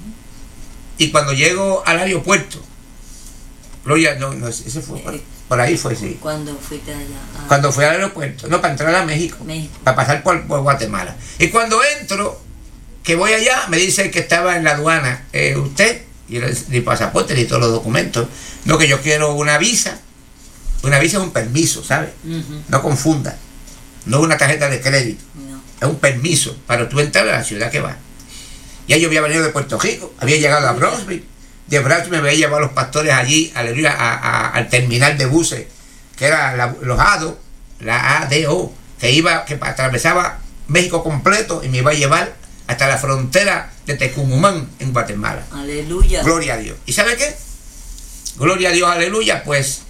Y cuando llego al aeropuerto, Gloria, no, no, ese fue, por, por ahí fue, sí. ¿Cuándo fuiste allá? Ah. Cuando fui al aeropuerto, no, para entrar a México, México. para pasar por, por Guatemala. Y cuando entro, que voy allá, me dice que estaba en la aduana, eh, usted, y el, el pasaporte y todos los documentos, no, que yo quiero una visa. Una visa es un permiso, ¿sabes? Uh-huh. No confunda. No es una tarjeta de crédito, no. Es un permiso para tú entrar a la ciudad que vas. Ya yo había venido de Puerto Rico, había llegado a Brownsville, de Brownsville me había llevado a los pastores allí, aleluya, a, a, al terminal de buses, que era la, los A D O, la A D O, que iba, que atravesaba México completo y me iba a llevar hasta la frontera de Tecumumán en Guatemala. Aleluya. Gloria a Dios. ¿Y sabe qué? Gloria a Dios, aleluya, pues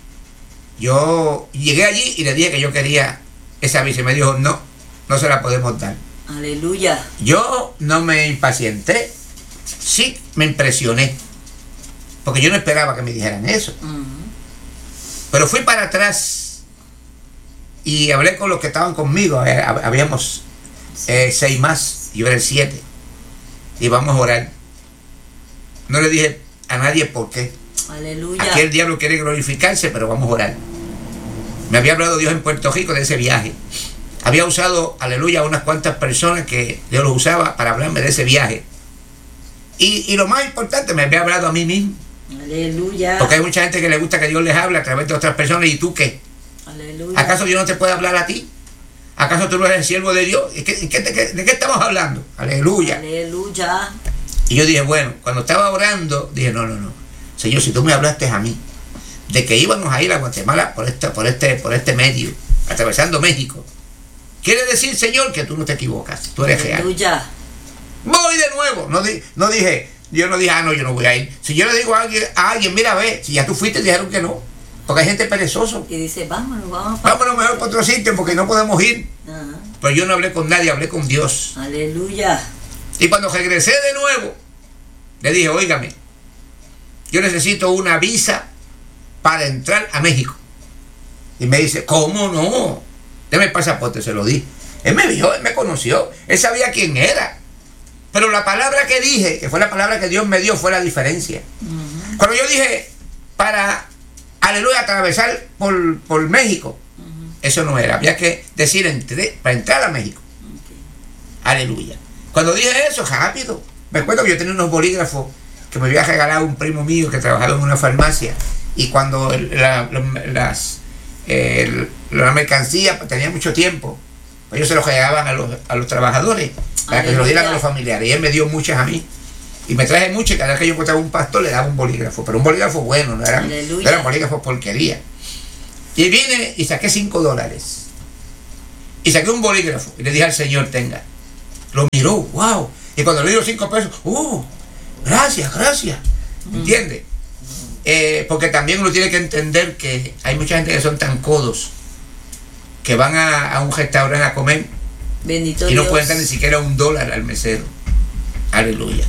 yo llegué allí y le dije que yo quería esa visa y me dijo, no, no se la podemos dar. Aleluya. Yo no me impacienté, sí me impresioné, porque yo no esperaba que me dijeran eso. Uh-huh. Pero fui para atrás y hablé con los que estaban conmigo, habíamos eh, seis más, yo era el siete, y vamos a orar. No le dije a nadie por qué. Aleluya. Aquí el diablo quiere glorificarse, pero vamos a orar. Me había hablado Dios en Puerto Rico de ese viaje. Había usado, aleluya, a unas cuantas personas que Dios los usaba para hablarme de ese viaje. Y, y lo más importante, me había hablado a mí mismo. Aleluya. Porque hay mucha gente que le gusta que Dios les hable a través de otras personas. ¿Y tú qué? Aleluya. ¿Acaso Dios no te puede hablar a ti? ¿Acaso tú no eres el siervo de Dios? ¿De qué, de qué, de qué estamos hablando? Aleluya. Aleluya. Y yo dije, bueno, cuando estaba orando, dije, no, no, no. Señor, si tú me hablaste a mí de que íbamos a ir a Guatemala por este, por este, por este medio, atravesando México, quiere decir, Señor, que tú no te equivocas, tú eres Aleluya. Real. Voy de nuevo. No, di, no dije, yo no dije, ah, no, yo no voy a ir. Si yo le digo a alguien, a alguien, mira, ve, si ya tú fuiste, dijeron que no. Porque hay gente perezosa. Y dice, vámonos, vamos. Vámonos mejor para otro sitio porque no podemos ir. Uh-huh. Pero yo no hablé con nadie, hablé con Dios. Aleluya. Y cuando regresé de nuevo, le dije, óigame, yo necesito una visa para entrar a México. Y me dice, ¿cómo no? Deme el pasaporte, se lo di. Él me vio, él me conoció, él sabía quién era. Pero la palabra que dije, que fue la palabra que Dios me dio, fue la diferencia. Uh-huh. Cuando yo dije, para, aleluya, atravesar por, por México, uh-huh. Eso no era. Había que decir, entré, para entrar a México. Okay. Aleluya. Cuando dije eso, rápido. Me acuerdo que yo tenía unos bolígrafos que me había regalado un primo mío que trabajaba en una farmacia. Y cuando la, la, las, eh, la mercancía tenía mucho tiempo, ellos se los regalaban a los, a los trabajadores para Aleluya. Que se los dieran a los familiares. Y él me dio muchas a mí. Y me traje mucho y cada vez que yo encontraba un pastor le daba un bolígrafo, pero un bolígrafo bueno, no eran, no eran bolígrafos porquería. Y vine y saqué cinco dólares. Y saqué un bolígrafo y le dije al Señor, tenga. Lo miró, wow. Y cuando le dio cinco pesos, uh, gracias, gracias. ¿Entiendes? Eh, porque también uno tiene que entender que hay mucha gente que son tan codos que van a, a un restaurante a comer. Bendito y no Dios. pueden dar ni siquiera un dólar al mesero. Aleluya.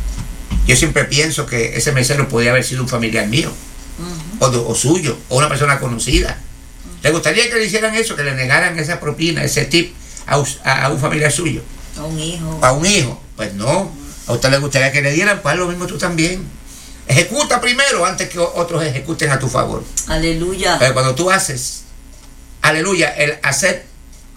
Yo siempre pienso que ese mesero podría haber sido un familiar mío, uh-huh. o, de, o suyo, o una persona conocida. Uh-huh. ¿Le gustaría que le hicieran eso, que le negaran esa propina, ese tip a, a, a un familiar suyo? A un hijo. A un hijo. Pues no. Uh-huh. A usted le gustaría que le dieran, pues lo mismo tú también. Ejecuta primero antes que otros ejecuten a tu favor. Aleluya. Pero cuando tú haces, aleluya, el hacer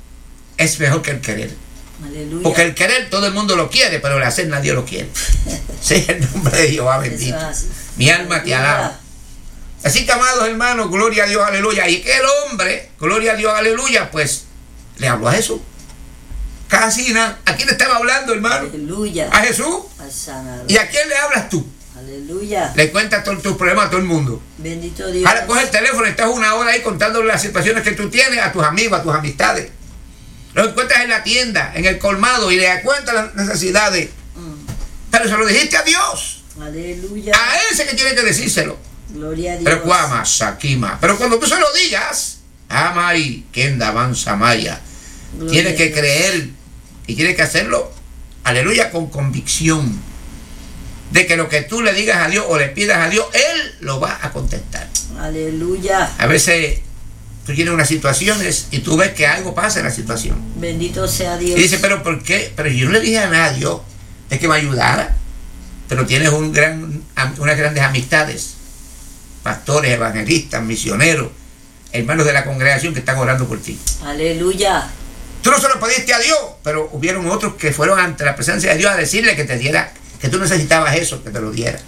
es mejor que el querer. Aleluya. Porque el querer todo el mundo lo quiere, pero el hacer nadie lo quiere. Sí, el nombre de Jehová bendito. Mi alma te alaba. Así que, amados hermanos, gloria a Dios, aleluya. Y que el hombre, gloria a Dios, aleluya, pues le habló a Jesús. Casi nada. ¿A quién estaba hablando, hermano? Aleluya. A Jesús. ¿Y a quién le hablas tú? Aleluya. Le cuentas todos tus problemas a todo el mundo. Bendito Dios. Ahora coge el teléfono, estás una hora ahí contándole las situaciones que tú tienes a tus amigos, a tus amistades. Lo encuentras en la tienda, en el colmado, y le cuentas las necesidades. Mm. Pero se lo dijiste a Dios. Aleluya. A ese que tiene que decírselo. Gloria a Dios. Pero cuama, saquima. Pero cuando tú se lo digas, amai, kenda avanza maya. Tienes que creer y tienes que hacerlo, aleluya, con convicción de que lo que tú le digas a Dios o le pidas a Dios, Él lo va a contestar. Aleluya. A veces tú tienes unas situaciones y tú ves que algo pasa en la situación. Bendito sea Dios. Y dices, pero ¿por qué? Pero yo no le dije a nadie de que me ayudara. Pero tienes un gran, unas grandes amistades, pastores, evangelistas, misioneros, hermanos de la congregación que están orando por ti. Aleluya. Tú no se lo pediste a Dios, pero hubieron otros que fueron ante la presencia de Dios a decirle que te diera, que tú necesitabas eso, que te lo diera.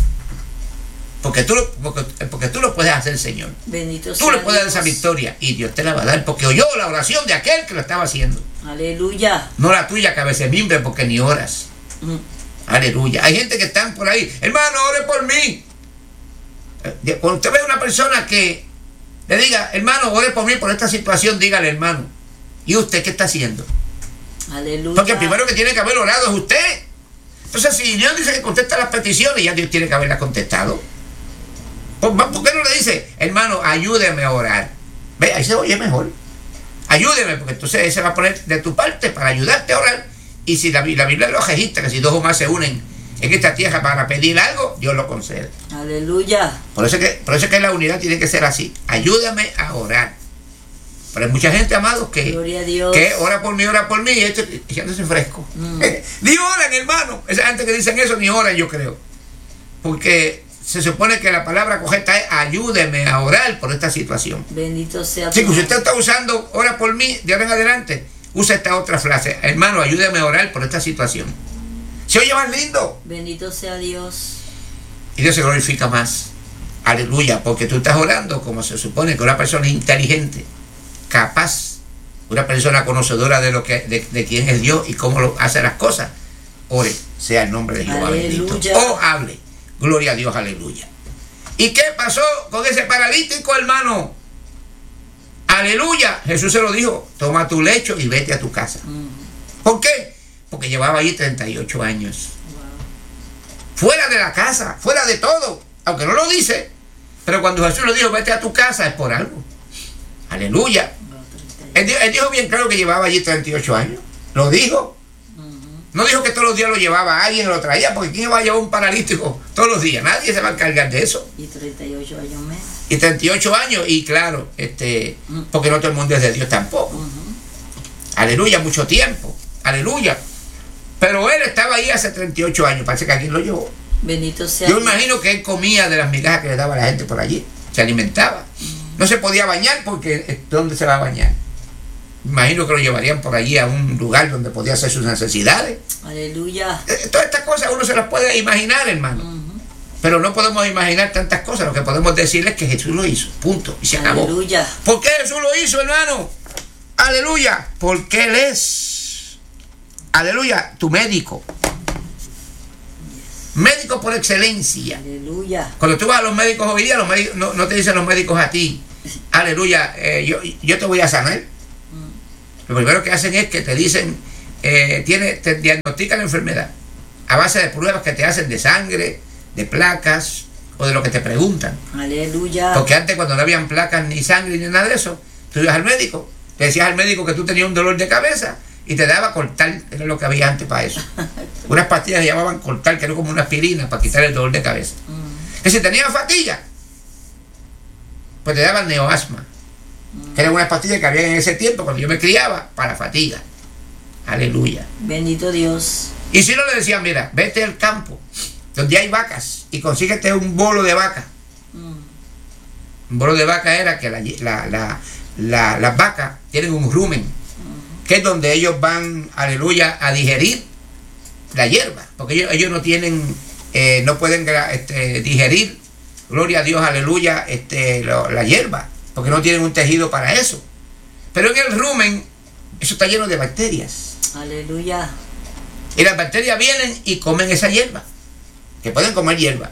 Porque tú, lo, porque, porque tú lo puedes hacer, Señor. Bendito tú le puedes dar esa victoria y Dios te la va a dar, porque oyó la oración de aquel que lo estaba haciendo. Aleluya. No la tuya, cabecemimbre, porque ni oras. Mm. Aleluya. Hay gente que están por ahí, hermano, ore por mí. Cuando usted ve a una persona que le diga, hermano, ore por mí por esta situación, dígale, hermano, ¿y usted qué está haciendo? Aleluya. Porque el primero que tiene que haber orado es usted. Entonces, si Dios dice que contesta las peticiones, ya Dios tiene que haberlas contestado. ¿Por, ¿Por qué no le dice, hermano, ayúdeme a orar? Ve, ahí se oye mejor. Ayúdeme, porque entonces él se va a poner de tu parte para ayudarte a orar. Y si la, la Biblia lo registra, que si dos o más se unen en esta tierra para pedir algo, Dios lo concede. Aleluya. Por eso, que, por eso que la unidad tiene que ser así. Ayúdame a orar. Pero hay mucha gente, amados, que, que ora por mí, ora por mí, y esto, echándose fresco. Mm. Ni oran, hermano. Esa gente que dicen eso, ni oran, yo creo. Porque se supone que la palabra correcta es ayúdeme a orar por esta situación. Bendito sea Dios. Sí, si usted está usando ora por mí, de ahora en adelante, usa esta otra frase. Hermano, ayúdeme a orar por esta situación. Se oye más lindo. Bendito sea Dios. Y Dios se glorifica más. Aleluya, porque tú estás orando como se supone que una persona inteligente, capaz, una persona conocedora de lo que de, de quién es Dios y cómo lo hace las cosas. Ore, sea el nombre de Jehová bendito. O hable. Gloria a Dios, aleluya. ¿Y qué pasó con ese paralítico, hermano? Aleluya. Jesús se lo dijo, toma tu lecho y vete a tu casa. Mm. ¿Por qué? Porque llevaba allí treinta y ocho años. Wow. Fuera de la casa, fuera de todo. Aunque no lo dice. Pero cuando Jesús le dijo, vete a tu casa, es por algo. Aleluya. Él, él dijo bien claro que llevaba allí treinta y ocho años. Lo dijo. No dijo que todos los días lo llevaba, alguien lo traía, porque ¿quién va a llevar un paralítico todos los días? Nadie se va a encargar de eso. Y treinta y ocho años menos. Y treinta y ocho años, y claro, este, porque no todo el mundo es de Dios tampoco. Uh-huh. Aleluya, mucho tiempo. Aleluya. Pero él estaba ahí hace treinta y ocho años, parece que alguien lo llevó. Bendito sea. Yo imagino que él comía de las migajas que le daba la gente por allí, se alimentaba. Uh-huh. No se podía bañar porque ¿dónde se va a bañar? Imagino que lo llevarían por allí a un lugar donde podía hacer sus necesidades. Aleluya. Todas estas cosas uno se las puede imaginar, hermano. Uh-huh. Pero no podemos imaginar tantas cosas. Lo que podemos decir es que Jesús lo hizo. Punto. Y se acabó. Aleluya. ¿Por qué Jesús lo hizo, hermano? Aleluya. Porque Él es, aleluya, tu médico. Yes. médico por excelencia. Aleluya. Cuando tú vas a los médicos hoy día, los médicos, no, no te dicen los médicos a ti, aleluya, eh, yo, yo te voy a sanar. Mm. Lo primero que hacen es que te dicen, eh, tiene, te diagnostican la enfermedad a base de pruebas que te hacen de sangre, de placas o de lo que te preguntan. Aleluya. Porque antes, cuando no habían placas ni sangre ni nada de eso, tú ibas al médico, te decías al médico que tú tenías un dolor de cabeza y te daba Cortal, que era lo que había antes para eso. Unas pastillas que llamaban Cortal, que era como una aspirina para quitar el dolor de cabeza. Mm. Que si tenías fatiga, pues te daban Neoasma, mm. que era una pastilla que había en ese tiempo cuando yo me criaba para fatiga. Aleluya. Bendito Dios. Y si no, le decían, mira, vete al campo donde hay vacas y consíguete un bolo de vaca. Mm. Un bolo de vaca era que la, la, la, la, las vacas tienen un rumen, mm. que es donde ellos van, aleluya, a digerir la hierba, porque ellos, ellos no tienen, eh, no pueden este, digerir, gloria a Dios, aleluya, este, lo, la hierba, porque no tienen un tejido para eso. Pero en el rumen, eso está lleno de bacterias. Aleluya. Y las bacterias vienen y comen esa hierba, que pueden comer hierba.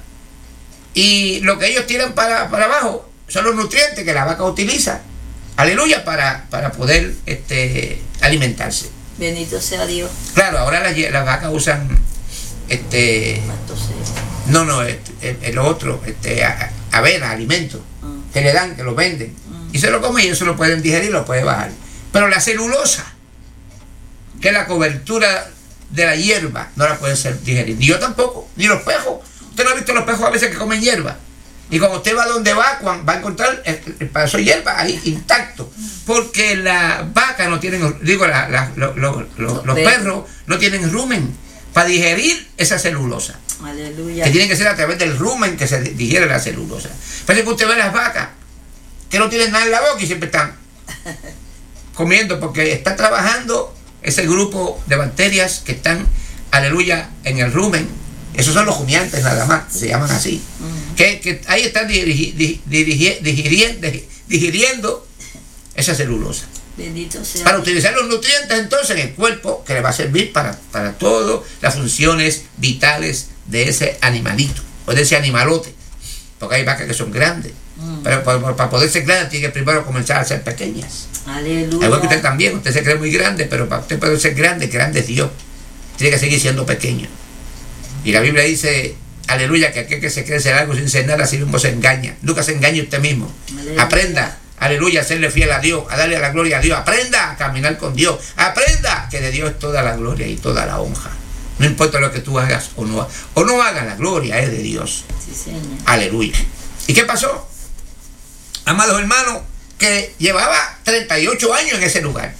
Y lo que ellos tiran para, para abajo son los nutrientes que la vaca utiliza, aleluya, para, para poder este, alimentarse. Bendito sea Dios. Claro, ahora las, las vacas usan este no, no, este, el, lo otro, este, a, avena, alimentos, mm. que le dan, que lo venden, mm. y se lo comen y eso lo pueden digerir, lo pueden bajar. Pero la celulosa, que es la cobertura de la hierba, no la pueden ser digerir. Ni yo tampoco, ni los pejos. Usted no ha visto los pejos a veces que comen hierba. Y cuando usted va donde va, va a encontrar el, el pedazo de hierba ahí intacto. Porque las vacas no tienen, digo, la, la, lo, lo, lo, los perros no tienen rumen para digerir esa celulosa. Aleluya. Que tiene que ser a través del rumen que se digiere la celulosa. Parece que usted ve las vacas que no tienen nada en la boca y siempre están comiendo porque está trabajando ese grupo de bacterias que están, aleluya, en el rumen. Esos son los rumiantes nada más, se llaman así. Uh-huh. que, que ahí están dirigi, dirigi, dirigi, digiriendo, digiriendo esa celulosa. Bendito sea. Para utilizar los nutrientes entonces en el cuerpo, que le va a servir para, para todas las funciones vitales de ese animalito, o de ese animalote. Porque hay vacas que son grandes. Uh-huh. Pero para, para poder ser grandes tiene que primero comenzar a ser pequeñas. Aleluya. Igual que usted también, usted se cree muy grande, pero para usted poder ser grande, grande es Dios. Tiene que seguir siendo pequeño. Y la Biblia dice, aleluya, que aquel que se cree ser algo sin ser nada, así mismo se engaña. Nunca se engañe usted mismo. Aleluya. Aprenda, aleluya, a serle fiel a Dios, a darle la gloria a Dios. Aprenda a caminar con Dios. Aprenda que de Dios es toda la gloria y toda la honra. No importa lo que tú hagas o no, o no hagas, la gloria es de Dios. Sí, señor. Aleluya. ¿Y qué pasó? Amados hermanos, que llevaba treinta y ocho años en ese lugar,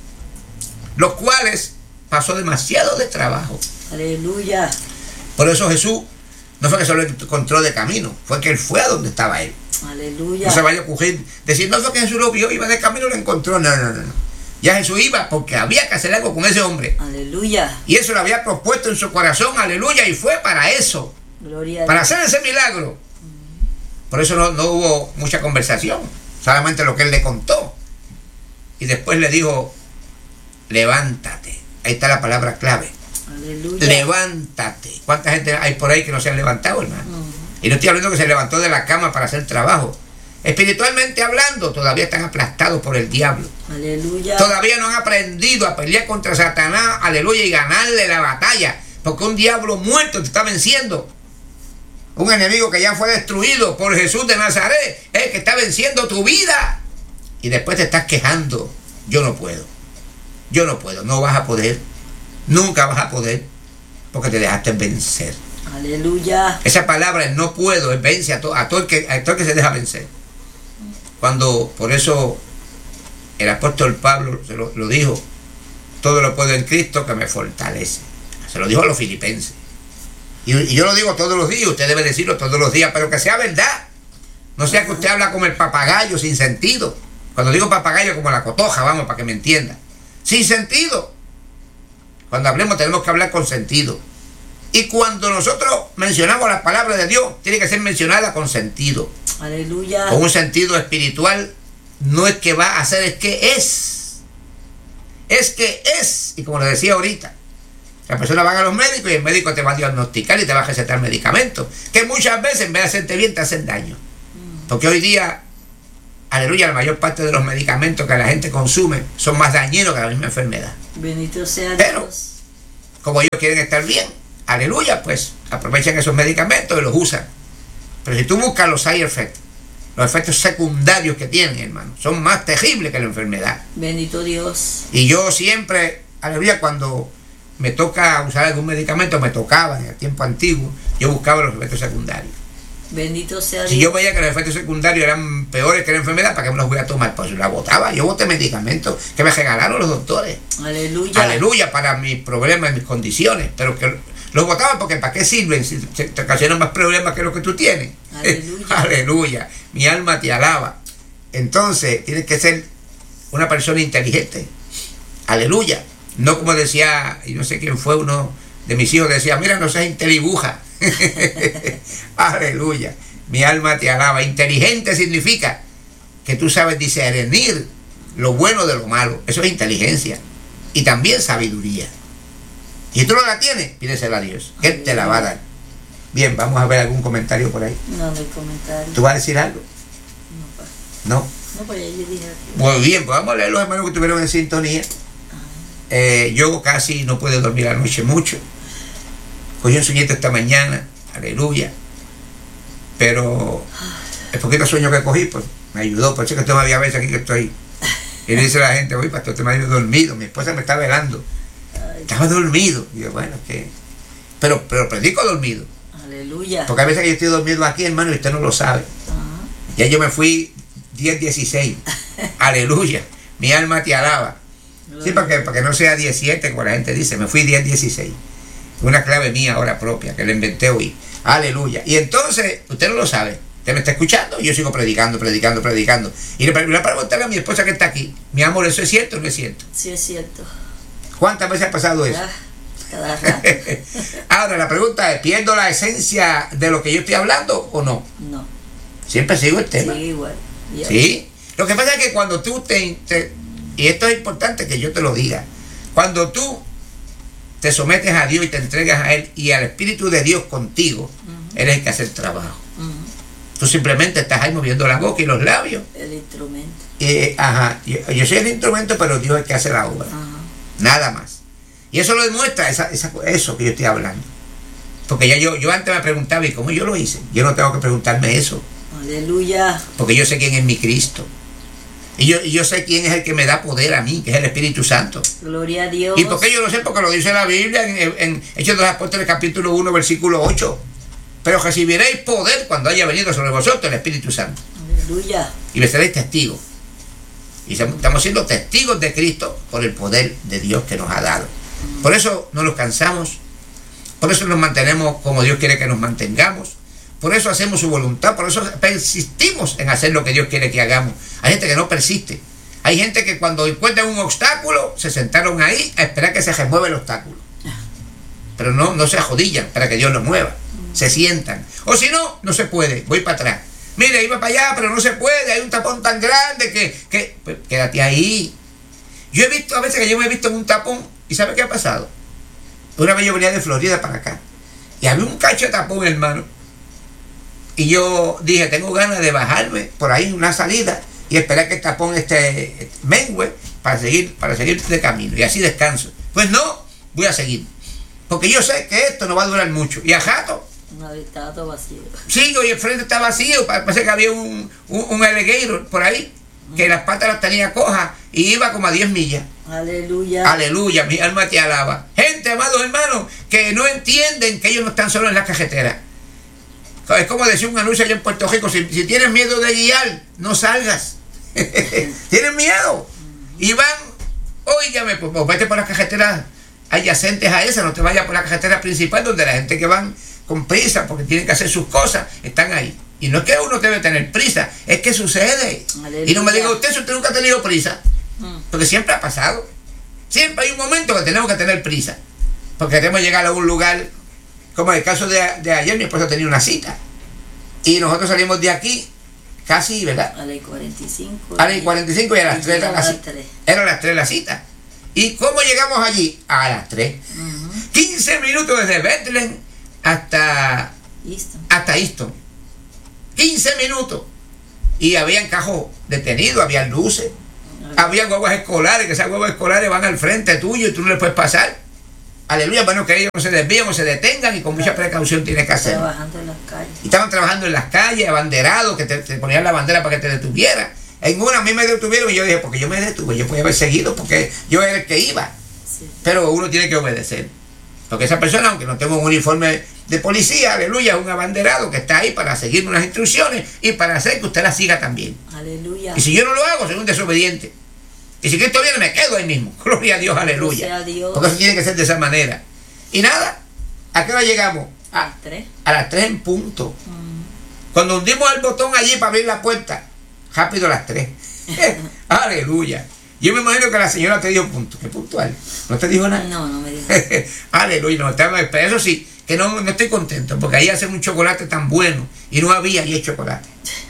los cuales pasó demasiado de trabajo. Aleluya. Por eso Jesús no fue que solo encontró de camino, fue que él fue a donde estaba él. Aleluya. No se vaya a ocurrir decir, no fue que Jesús lo vio, iba de camino y lo encontró. No, no, no, no. Ya Jesús iba porque había que hacer algo con ese hombre. Aleluya. Y eso lo había propuesto en su corazón, aleluya, y fue para eso. Gloria para hacer ese milagro. Mm. Por eso no, no hubo mucha conversación, solamente lo que él le contó. Y después le dijo, levántate. Ahí está la palabra clave. Aleluya. Levántate. ¿Cuánta gente hay por ahí que no se han levantado, hermano? Uh-huh. Y no estoy hablando que se levantó de la cama para hacer trabajo. Espiritualmente hablando, todavía están aplastados por el diablo. Aleluya. Todavía no han aprendido a pelear contra Satanás, aleluya, y ganarle la batalla. Porque un diablo muerto te está venciendo. Un enemigo que ya fue destruido por Jesús de Nazaret es el que está venciendo tu vida. Y después te estás quejando. Yo no puedo. Yo no puedo. No vas a poder. Nunca vas a poder, porque te dejaste vencer. Aleluya. Esa palabra, el no puedo, es vence a todo, a todo el que, a todo el que se deja vencer. Cuando, por eso, el apóstol Pablo se lo, lo dijo, todo lo puedo en Cristo que me fortalece. Se lo dijo a los filipenses. Y, y yo lo digo todos los días, usted debe decirlo todos los días, pero que sea verdad. No sea que usted habla como el papagayo sin sentido. Cuando digo papagayo, como la cotoja, vamos, para que me entienda. Sin sentido. Cuando hablemos tenemos que hablar con sentido. Y cuando nosotros mencionamos la palabra de Dios, tiene que ser mencionada con sentido. Aleluya. Con un sentido espiritual. No es que va a ser, es que es. Es que es. Y como le decía ahorita, La persona va a los médicos y el médico te va a diagnosticar y te va a recetar medicamentos, que muchas veces en vez de hacerte bien te hacen daño. Porque hoy día, aleluya, la mayor parte de los medicamentos que la gente consume son más dañinos que la misma enfermedad. Bendito sea Pero, Dios. como ellos quieren estar bien, aleluya, pues aprovechan esos medicamentos y los usan. Pero si tú buscas los side effects, los efectos secundarios que tienen, hermano, son más terribles que la enfermedad. Bendito Dios. Y yo siempre, aleluya, cuando me toca usar algún medicamento, me tocaba en el tiempo antiguo, yo buscaba los efectos secundarios. Bendito sea Dios. Si yo veía que los efectos secundarios eran peores que la enfermedad, ¿para qué me los voy a tomar? Pues yo la botaba. Yo boté medicamentos que me regalaron los doctores. Aleluya. Aleluya, para mis problemas, mis condiciones. Pero que los botaban porque ¿para qué sirven? Si te ocasionan más problemas que los que tú tienes. Aleluya. Aleluya. Mi alma te alaba. Entonces, tienes que ser una persona inteligente. Aleluya. No como decía, y no sé quién fue uno de mis hijos, decía, mira, no seas intelibuja. Aleluya. Mi alma te alaba. Inteligente significa que tú sabes discernir lo bueno de lo malo. Eso es inteligencia. Y también sabiduría. Y tú no la tienes, pídesela a Dios, que Él te la va a dar. Bien, vamos a ver algún comentario por ahí. No, no hay comentario. ¿Tú vas a decir algo? No, pa. No. No, pues ya yo dije. Muy bien, pues vamos a leer los hermanos que estuvieron en sintonía. Eh, yo casi no puedo dormir la noche mucho. Cogí un sueñito esta mañana, aleluya. Pero el poquito sueño que cogí, pues me ayudó. Por eso que todavía veces aquí que estoy. Y le dice a la gente, oye, pastor, te me ha ido dormido. Mi esposa me está velando. Estaba dormido. Y yo, bueno, que. Pero, pero predico dormido. Aleluya. Porque a veces que yo estoy dormido aquí, hermano, y usted no lo sabe. Ajá. Ya yo me fui diez dieciséis. Aleluya. Mi alma te alaba. Sí, para que, para que no sea diecisiete, como la gente dice, me fui diez dieciséis. Una clave mía ahora propia, que la inventé hoy. Aleluya. Y entonces, usted no lo sabe. Usted me está escuchando y yo sigo predicando, predicando, predicando. Y le voy a preguntarle a mi esposa que está aquí, mi amor, ¿eso es cierto o no es cierto? Sí, es cierto. ¿Cuántas veces ha pasado eso? Ah, cada rato. Ahora, la pregunta es, ¿pierdo la esencia de lo que yo estoy hablando o no? No. Siempre sigo el tema. Sí, igual. Yeah. ¿Sí? Lo que pasa es que cuando tú te, te... Y esto es importante que yo te lo diga. Cuando tú te sometes a Dios y te entregas a Él y al Espíritu de Dios contigo, uh-huh. Él es el que hace el trabajo. Uh-huh. Tú simplemente estás ahí moviendo la boca y los labios. El instrumento. Eh, ajá. Yo, yo soy el instrumento, pero Dios es el que hace la obra. Uh-huh. Nada más. Y eso lo demuestra esa, esa, eso que yo estoy hablando. Porque ya yo, yo antes me preguntaba, ¿y cómo yo lo hice? Yo no tengo que preguntarme eso. Aleluya. Porque yo sé quién es mi Cristo. Y yo, y yo sé quién es el que me da poder a mí, que es el Espíritu Santo. Gloria a Dios. ¿Y por qué yo lo sé? Porque lo dice la Biblia en, en Hechos de los Apóstoles capítulo uno, versículo ocho. Pero recibiréis poder cuando haya venido sobre vosotros el Espíritu Santo. Aleluya. Y me seréis testigos. Y estamos siendo testigos de Cristo por el poder de Dios que nos ha dado. Por eso no nos cansamos. Por eso nos mantenemos como Dios quiere que nos mantengamos. Por eso hacemos su voluntad, por eso persistimos en hacer lo que Dios quiere que hagamos. Hay gente que no persiste. Hay gente que cuando encuentran un obstáculo, se sentaron ahí a esperar que se remueva el obstáculo. Pero no, no se ajodillan para que Dios lo mueva. Se sientan. O si no, no se puede. Voy para atrás. Mire, iba para allá, pero no se puede. Hay un tapón tan grande que... que pues, quédate ahí. Yo he visto, a veces que yo me he visto en un tapón, ¿y sabe qué ha pasado? Una vez yo venía de Florida para acá. Y había un cacho de tapón, hermano. Y yo dije, tengo ganas de bajarme por ahí una salida y esperar que el tapón este mengue para seguir, para seguir de camino. Y así descanso. Pues no, voy a seguir. Porque yo sé que esto no va a durar mucho. Y a jato. No, estaba todo vacío. Sí, y el frente está vacío. Parece que había un, un, un alligator por ahí. Que las patas las tenía cojas y iba como a diez millas. Aleluya. Aleluya, mi alma te alaba. Gente, amados hermanos, que no entienden que ellos no están solo en la carretera. Es como decía un anuncio allá en Puerto Rico, si, si tienes miedo de guiar, no salgas. Tienes miedo. Y van, óigame, pues, pues vete por las carreteras adyacentes a esa, no te vayas por la carretera principal donde la gente que van con prisa porque tienen que hacer sus cosas, están ahí. Y no es que uno debe tener prisa, es que sucede. Aleluya. Y no me diga usted si usted nunca ha tenido prisa, porque siempre ha pasado. Siempre hay un momento que tenemos que tener prisa, porque queremos llegar a un lugar. Como en el caso de, de ayer, mi esposa tenía una cita. Y nosotros salimos de aquí casi, ¿verdad? A las cuarenta y cinco. A las cuarenta y cinco y a las tres era la cita. Era a las tres la cita. ¿Y cómo llegamos allí? A las tres. Uh-huh. ¿Quién quince minutos desde Bethlehem hasta Easton. hasta Easton. quince minutos. Y habían cajos detenidos, había luces, había guaguas escolares, que esas guaguas escolares van al frente tuyo y tú no les puedes pasar. Aleluya, bueno, que ellos no se desvíen o se detengan y con mucha precaución tienes que hacerlo. Trabajando en las calles. Y estaban trabajando en las calles, abanderados, que te, te ponían la bandera para que te detuviera. En una a mí me detuvieron y yo dije, porque yo me detuve, yo podía haber seguido porque yo era el que iba. Sí. Pero uno tiene que obedecer. Porque esa persona, aunque no tenga un uniforme de policía, aleluya, es un abanderado que está ahí para seguir unas instrucciones y para hacer que usted las siga también. Aleluya. Y si yo no lo hago, soy un desobediente. Y si Cristo viene, me quedo ahí mismo. Gloria a Dios, aleluya. Gloria a Dios. Porque eso tiene que ser de esa manera. Y nada, ¿a qué hora llegamos? A, ¿A tres? a las tres en punto. Mm. Cuando hundimos el botón allí para abrir la puerta, rápido a las tres. Aleluya. Yo me imagino que la señora te dijo punto. ¿Qué puntual? ¿No te dijo nada? No, no me dijo. Aleluya. No, estaba, pero eso sí, que no, no estoy contento, porque ahí hacen un chocolate tan bueno y no había allí el chocolate.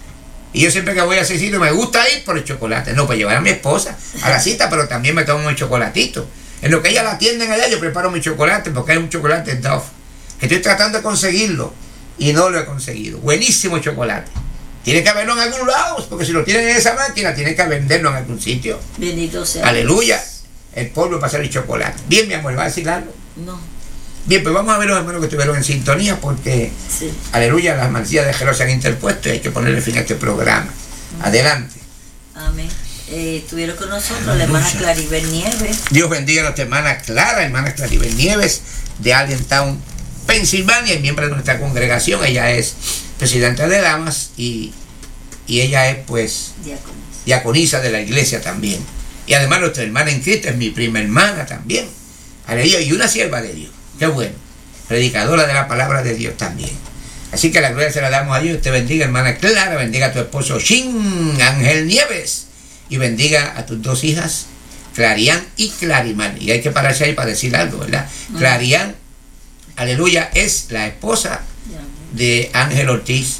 Y yo siempre que voy a ese sitio me gusta ir por el chocolate. No, para llevar a mi esposa a la cita, pero también me tomo un chocolatito. En lo que ella la atienden allá, yo preparo mi chocolate, porque hay un chocolate Dove, que estoy tratando de conseguirlo y no lo he conseguido. Buenísimo chocolate. Tiene que haberlo en algún lado, porque si lo tienen en esa máquina, tienen que venderlo en algún sitio. Bendito sea. Aleluya. El polvo para hacer el chocolate. Bien, mi amor, ¿va a decir algo? No. Bien, pues vamos a ver los hermanos que estuvieron en sintonía, porque, Sí. aleluya, las mancillas de Jerusalén se han interpuesto y hay que ponerle fin a este programa. Adelante. Amén. Eh, estuvieron con nosotros la hermana Claribel Nieves. Dios bendiga a nuestra hermana Clara, hermana Claribel Nieves, de Allentown, Pensilvania, y miembro de nuestra congregación. Ella es presidenta de damas y, y ella es, pues, Diáconis. diaconisa de la iglesia también. Y además nuestra hermana en Cristo es mi prima hermana también. Aleluya, y una sierva de Dios. Qué bueno. Predicadora de la palabra de Dios también. Así que la gloria se la damos a Dios. Te bendiga, hermana Clara. Bendiga a tu esposo Shin Ángel Nieves. Y bendiga a tus dos hijas, Clarián y Clarimán. Y hay que pararse ahí para decir algo, ¿verdad? Uh-huh. Clarián, aleluya, es la esposa de Ángel Ortiz.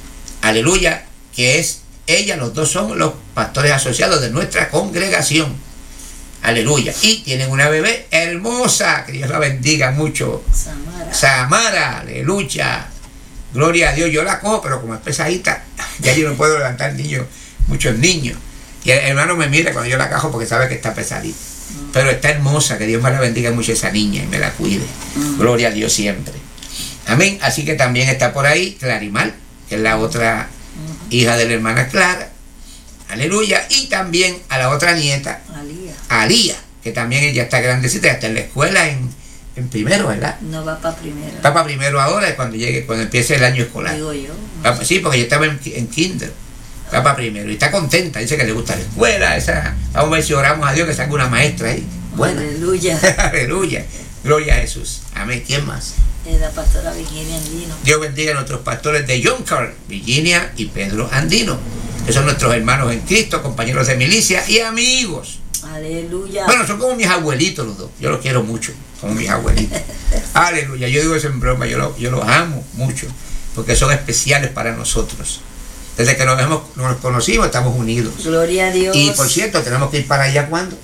Aleluya, que es ella, los dos son los pastores asociados de nuestra congregación. Aleluya. Y tienen una bebé hermosa, que Dios la bendiga mucho. Samara. Samara, aleluya. Gloria a Dios. Yo la cojo, pero como es pesadita, ya yo no puedo levantar niños, muchos niños. Y el hermano me mira cuando yo la cajo porque sabe que está pesadita. Mm. Pero está hermosa, que Dios me la bendiga mucho esa niña y me la cuide. Mm. Gloria a Dios siempre. Amén. Así que también está por ahí Clarimal, que es la otra mm. hija de la hermana Clara. Aleluya. Y también a la otra nieta, Alía. Alía, que también ella está grandecita, ya está en la escuela en, en primero, ¿verdad? No va para primero. Va para primero ahora, cuando llegue, cuando empiece el año escolar. Digo yo. No va, sí, porque yo estaba en, en kinder. Va para primero y está contenta, dice que le gusta la escuela. Esa, vamos a ver si oramos a Dios que salga una maestra ahí. Buena. Aleluya. Aleluya. Gloria a Jesús. Amén. ¿Quién más? Es la pastora Virginia Andino. Dios bendiga a nuestros pastores de Yonkar, Virginia y Pedro Andino, que son nuestros hermanos en Cristo, compañeros de milicia y amigos. Aleluya. Bueno, son como mis abuelitos los dos. Yo los quiero mucho, como mis abuelitos. Aleluya. Yo digo eso en broma, yo, lo, yo los amo mucho, porque son especiales para nosotros. Desde que nos, hemos, nos conocimos estamos unidos. Gloria a Dios. Y por cierto, tenemos que ir para allá ¿cuándo?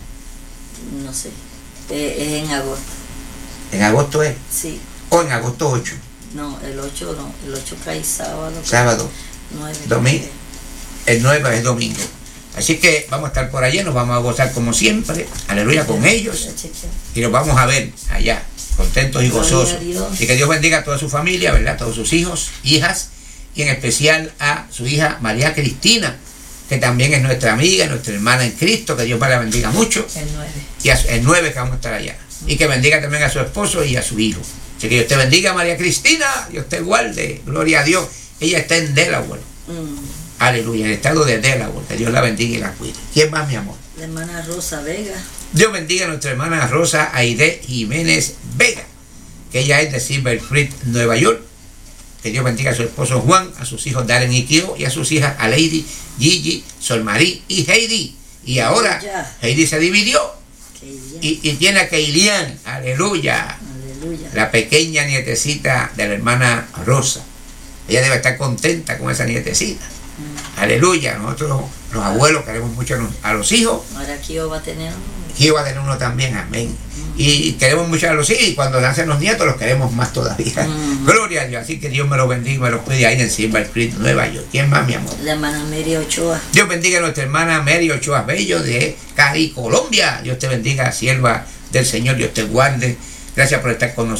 No sé. Eh, es en agosto. ¿En agosto es? Sí. ¿O en agosto ocho? No, el ocho no. El ocho cae sábado. Sábado. nueve. Domingo. El nueve es domingo. Así que vamos a estar por allá, nos vamos a gozar como siempre. Aleluya con ellos. Y nos vamos a ver allá, contentos y gozosos. Y que Dios bendiga a toda su familia, ¿verdad? A todos sus hijos, hijas. Y en especial a su hija María Cristina, que también es nuestra amiga, nuestra hermana en Cristo, que Dios la bendiga mucho. El nueve. Y a, el nueve que vamos a estar allá. Y que bendiga también a su esposo y a su hijo. Así que Dios te bendiga, María Cristina, Dios te guarde, gloria a Dios. Ella está en Delaware. Mm. Aleluya, en el estado de Delaware, que Dios la bendiga y la cuide. ¿Quién más, mi amor? La hermana Rosa Vega. Dios bendiga a nuestra hermana Rosa Aide Jiménez Vega, que ella es de Silver Creek, Nueva York. Que Dios bendiga a su esposo Juan, a sus hijos Darren y Kio, y a sus hijas Aleidi, Gigi, Solmarí y Heidi. Y ahora ya. Heidi se dividió y, y tiene a Keilian, aleluya, aleluya, la pequeña nietecita de la hermana Rosa. Ella debe estar contenta con esa nietecita. Mm. Aleluya. Nosotros los abuelos queremos mucho a los hijos. Ahora Kio va a tener uno. Kio va a tener uno también, amén. Mm. y queremos mucho a los hijos, y cuando nacen los nietos los queremos más todavía. Uh-huh. Gloria a Dios. Así que Dios me los bendiga y me los cuide ahí en Silver Creek, Nueva York. ¿Quién más, mi amor? La hermana Mary Ochoa. Dios bendiga a nuestra hermana Mary Ochoa Bello de Cali, Colombia. Dios te bendiga, sierva del Señor. Dios te guarde. Gracias por estar con nosotros.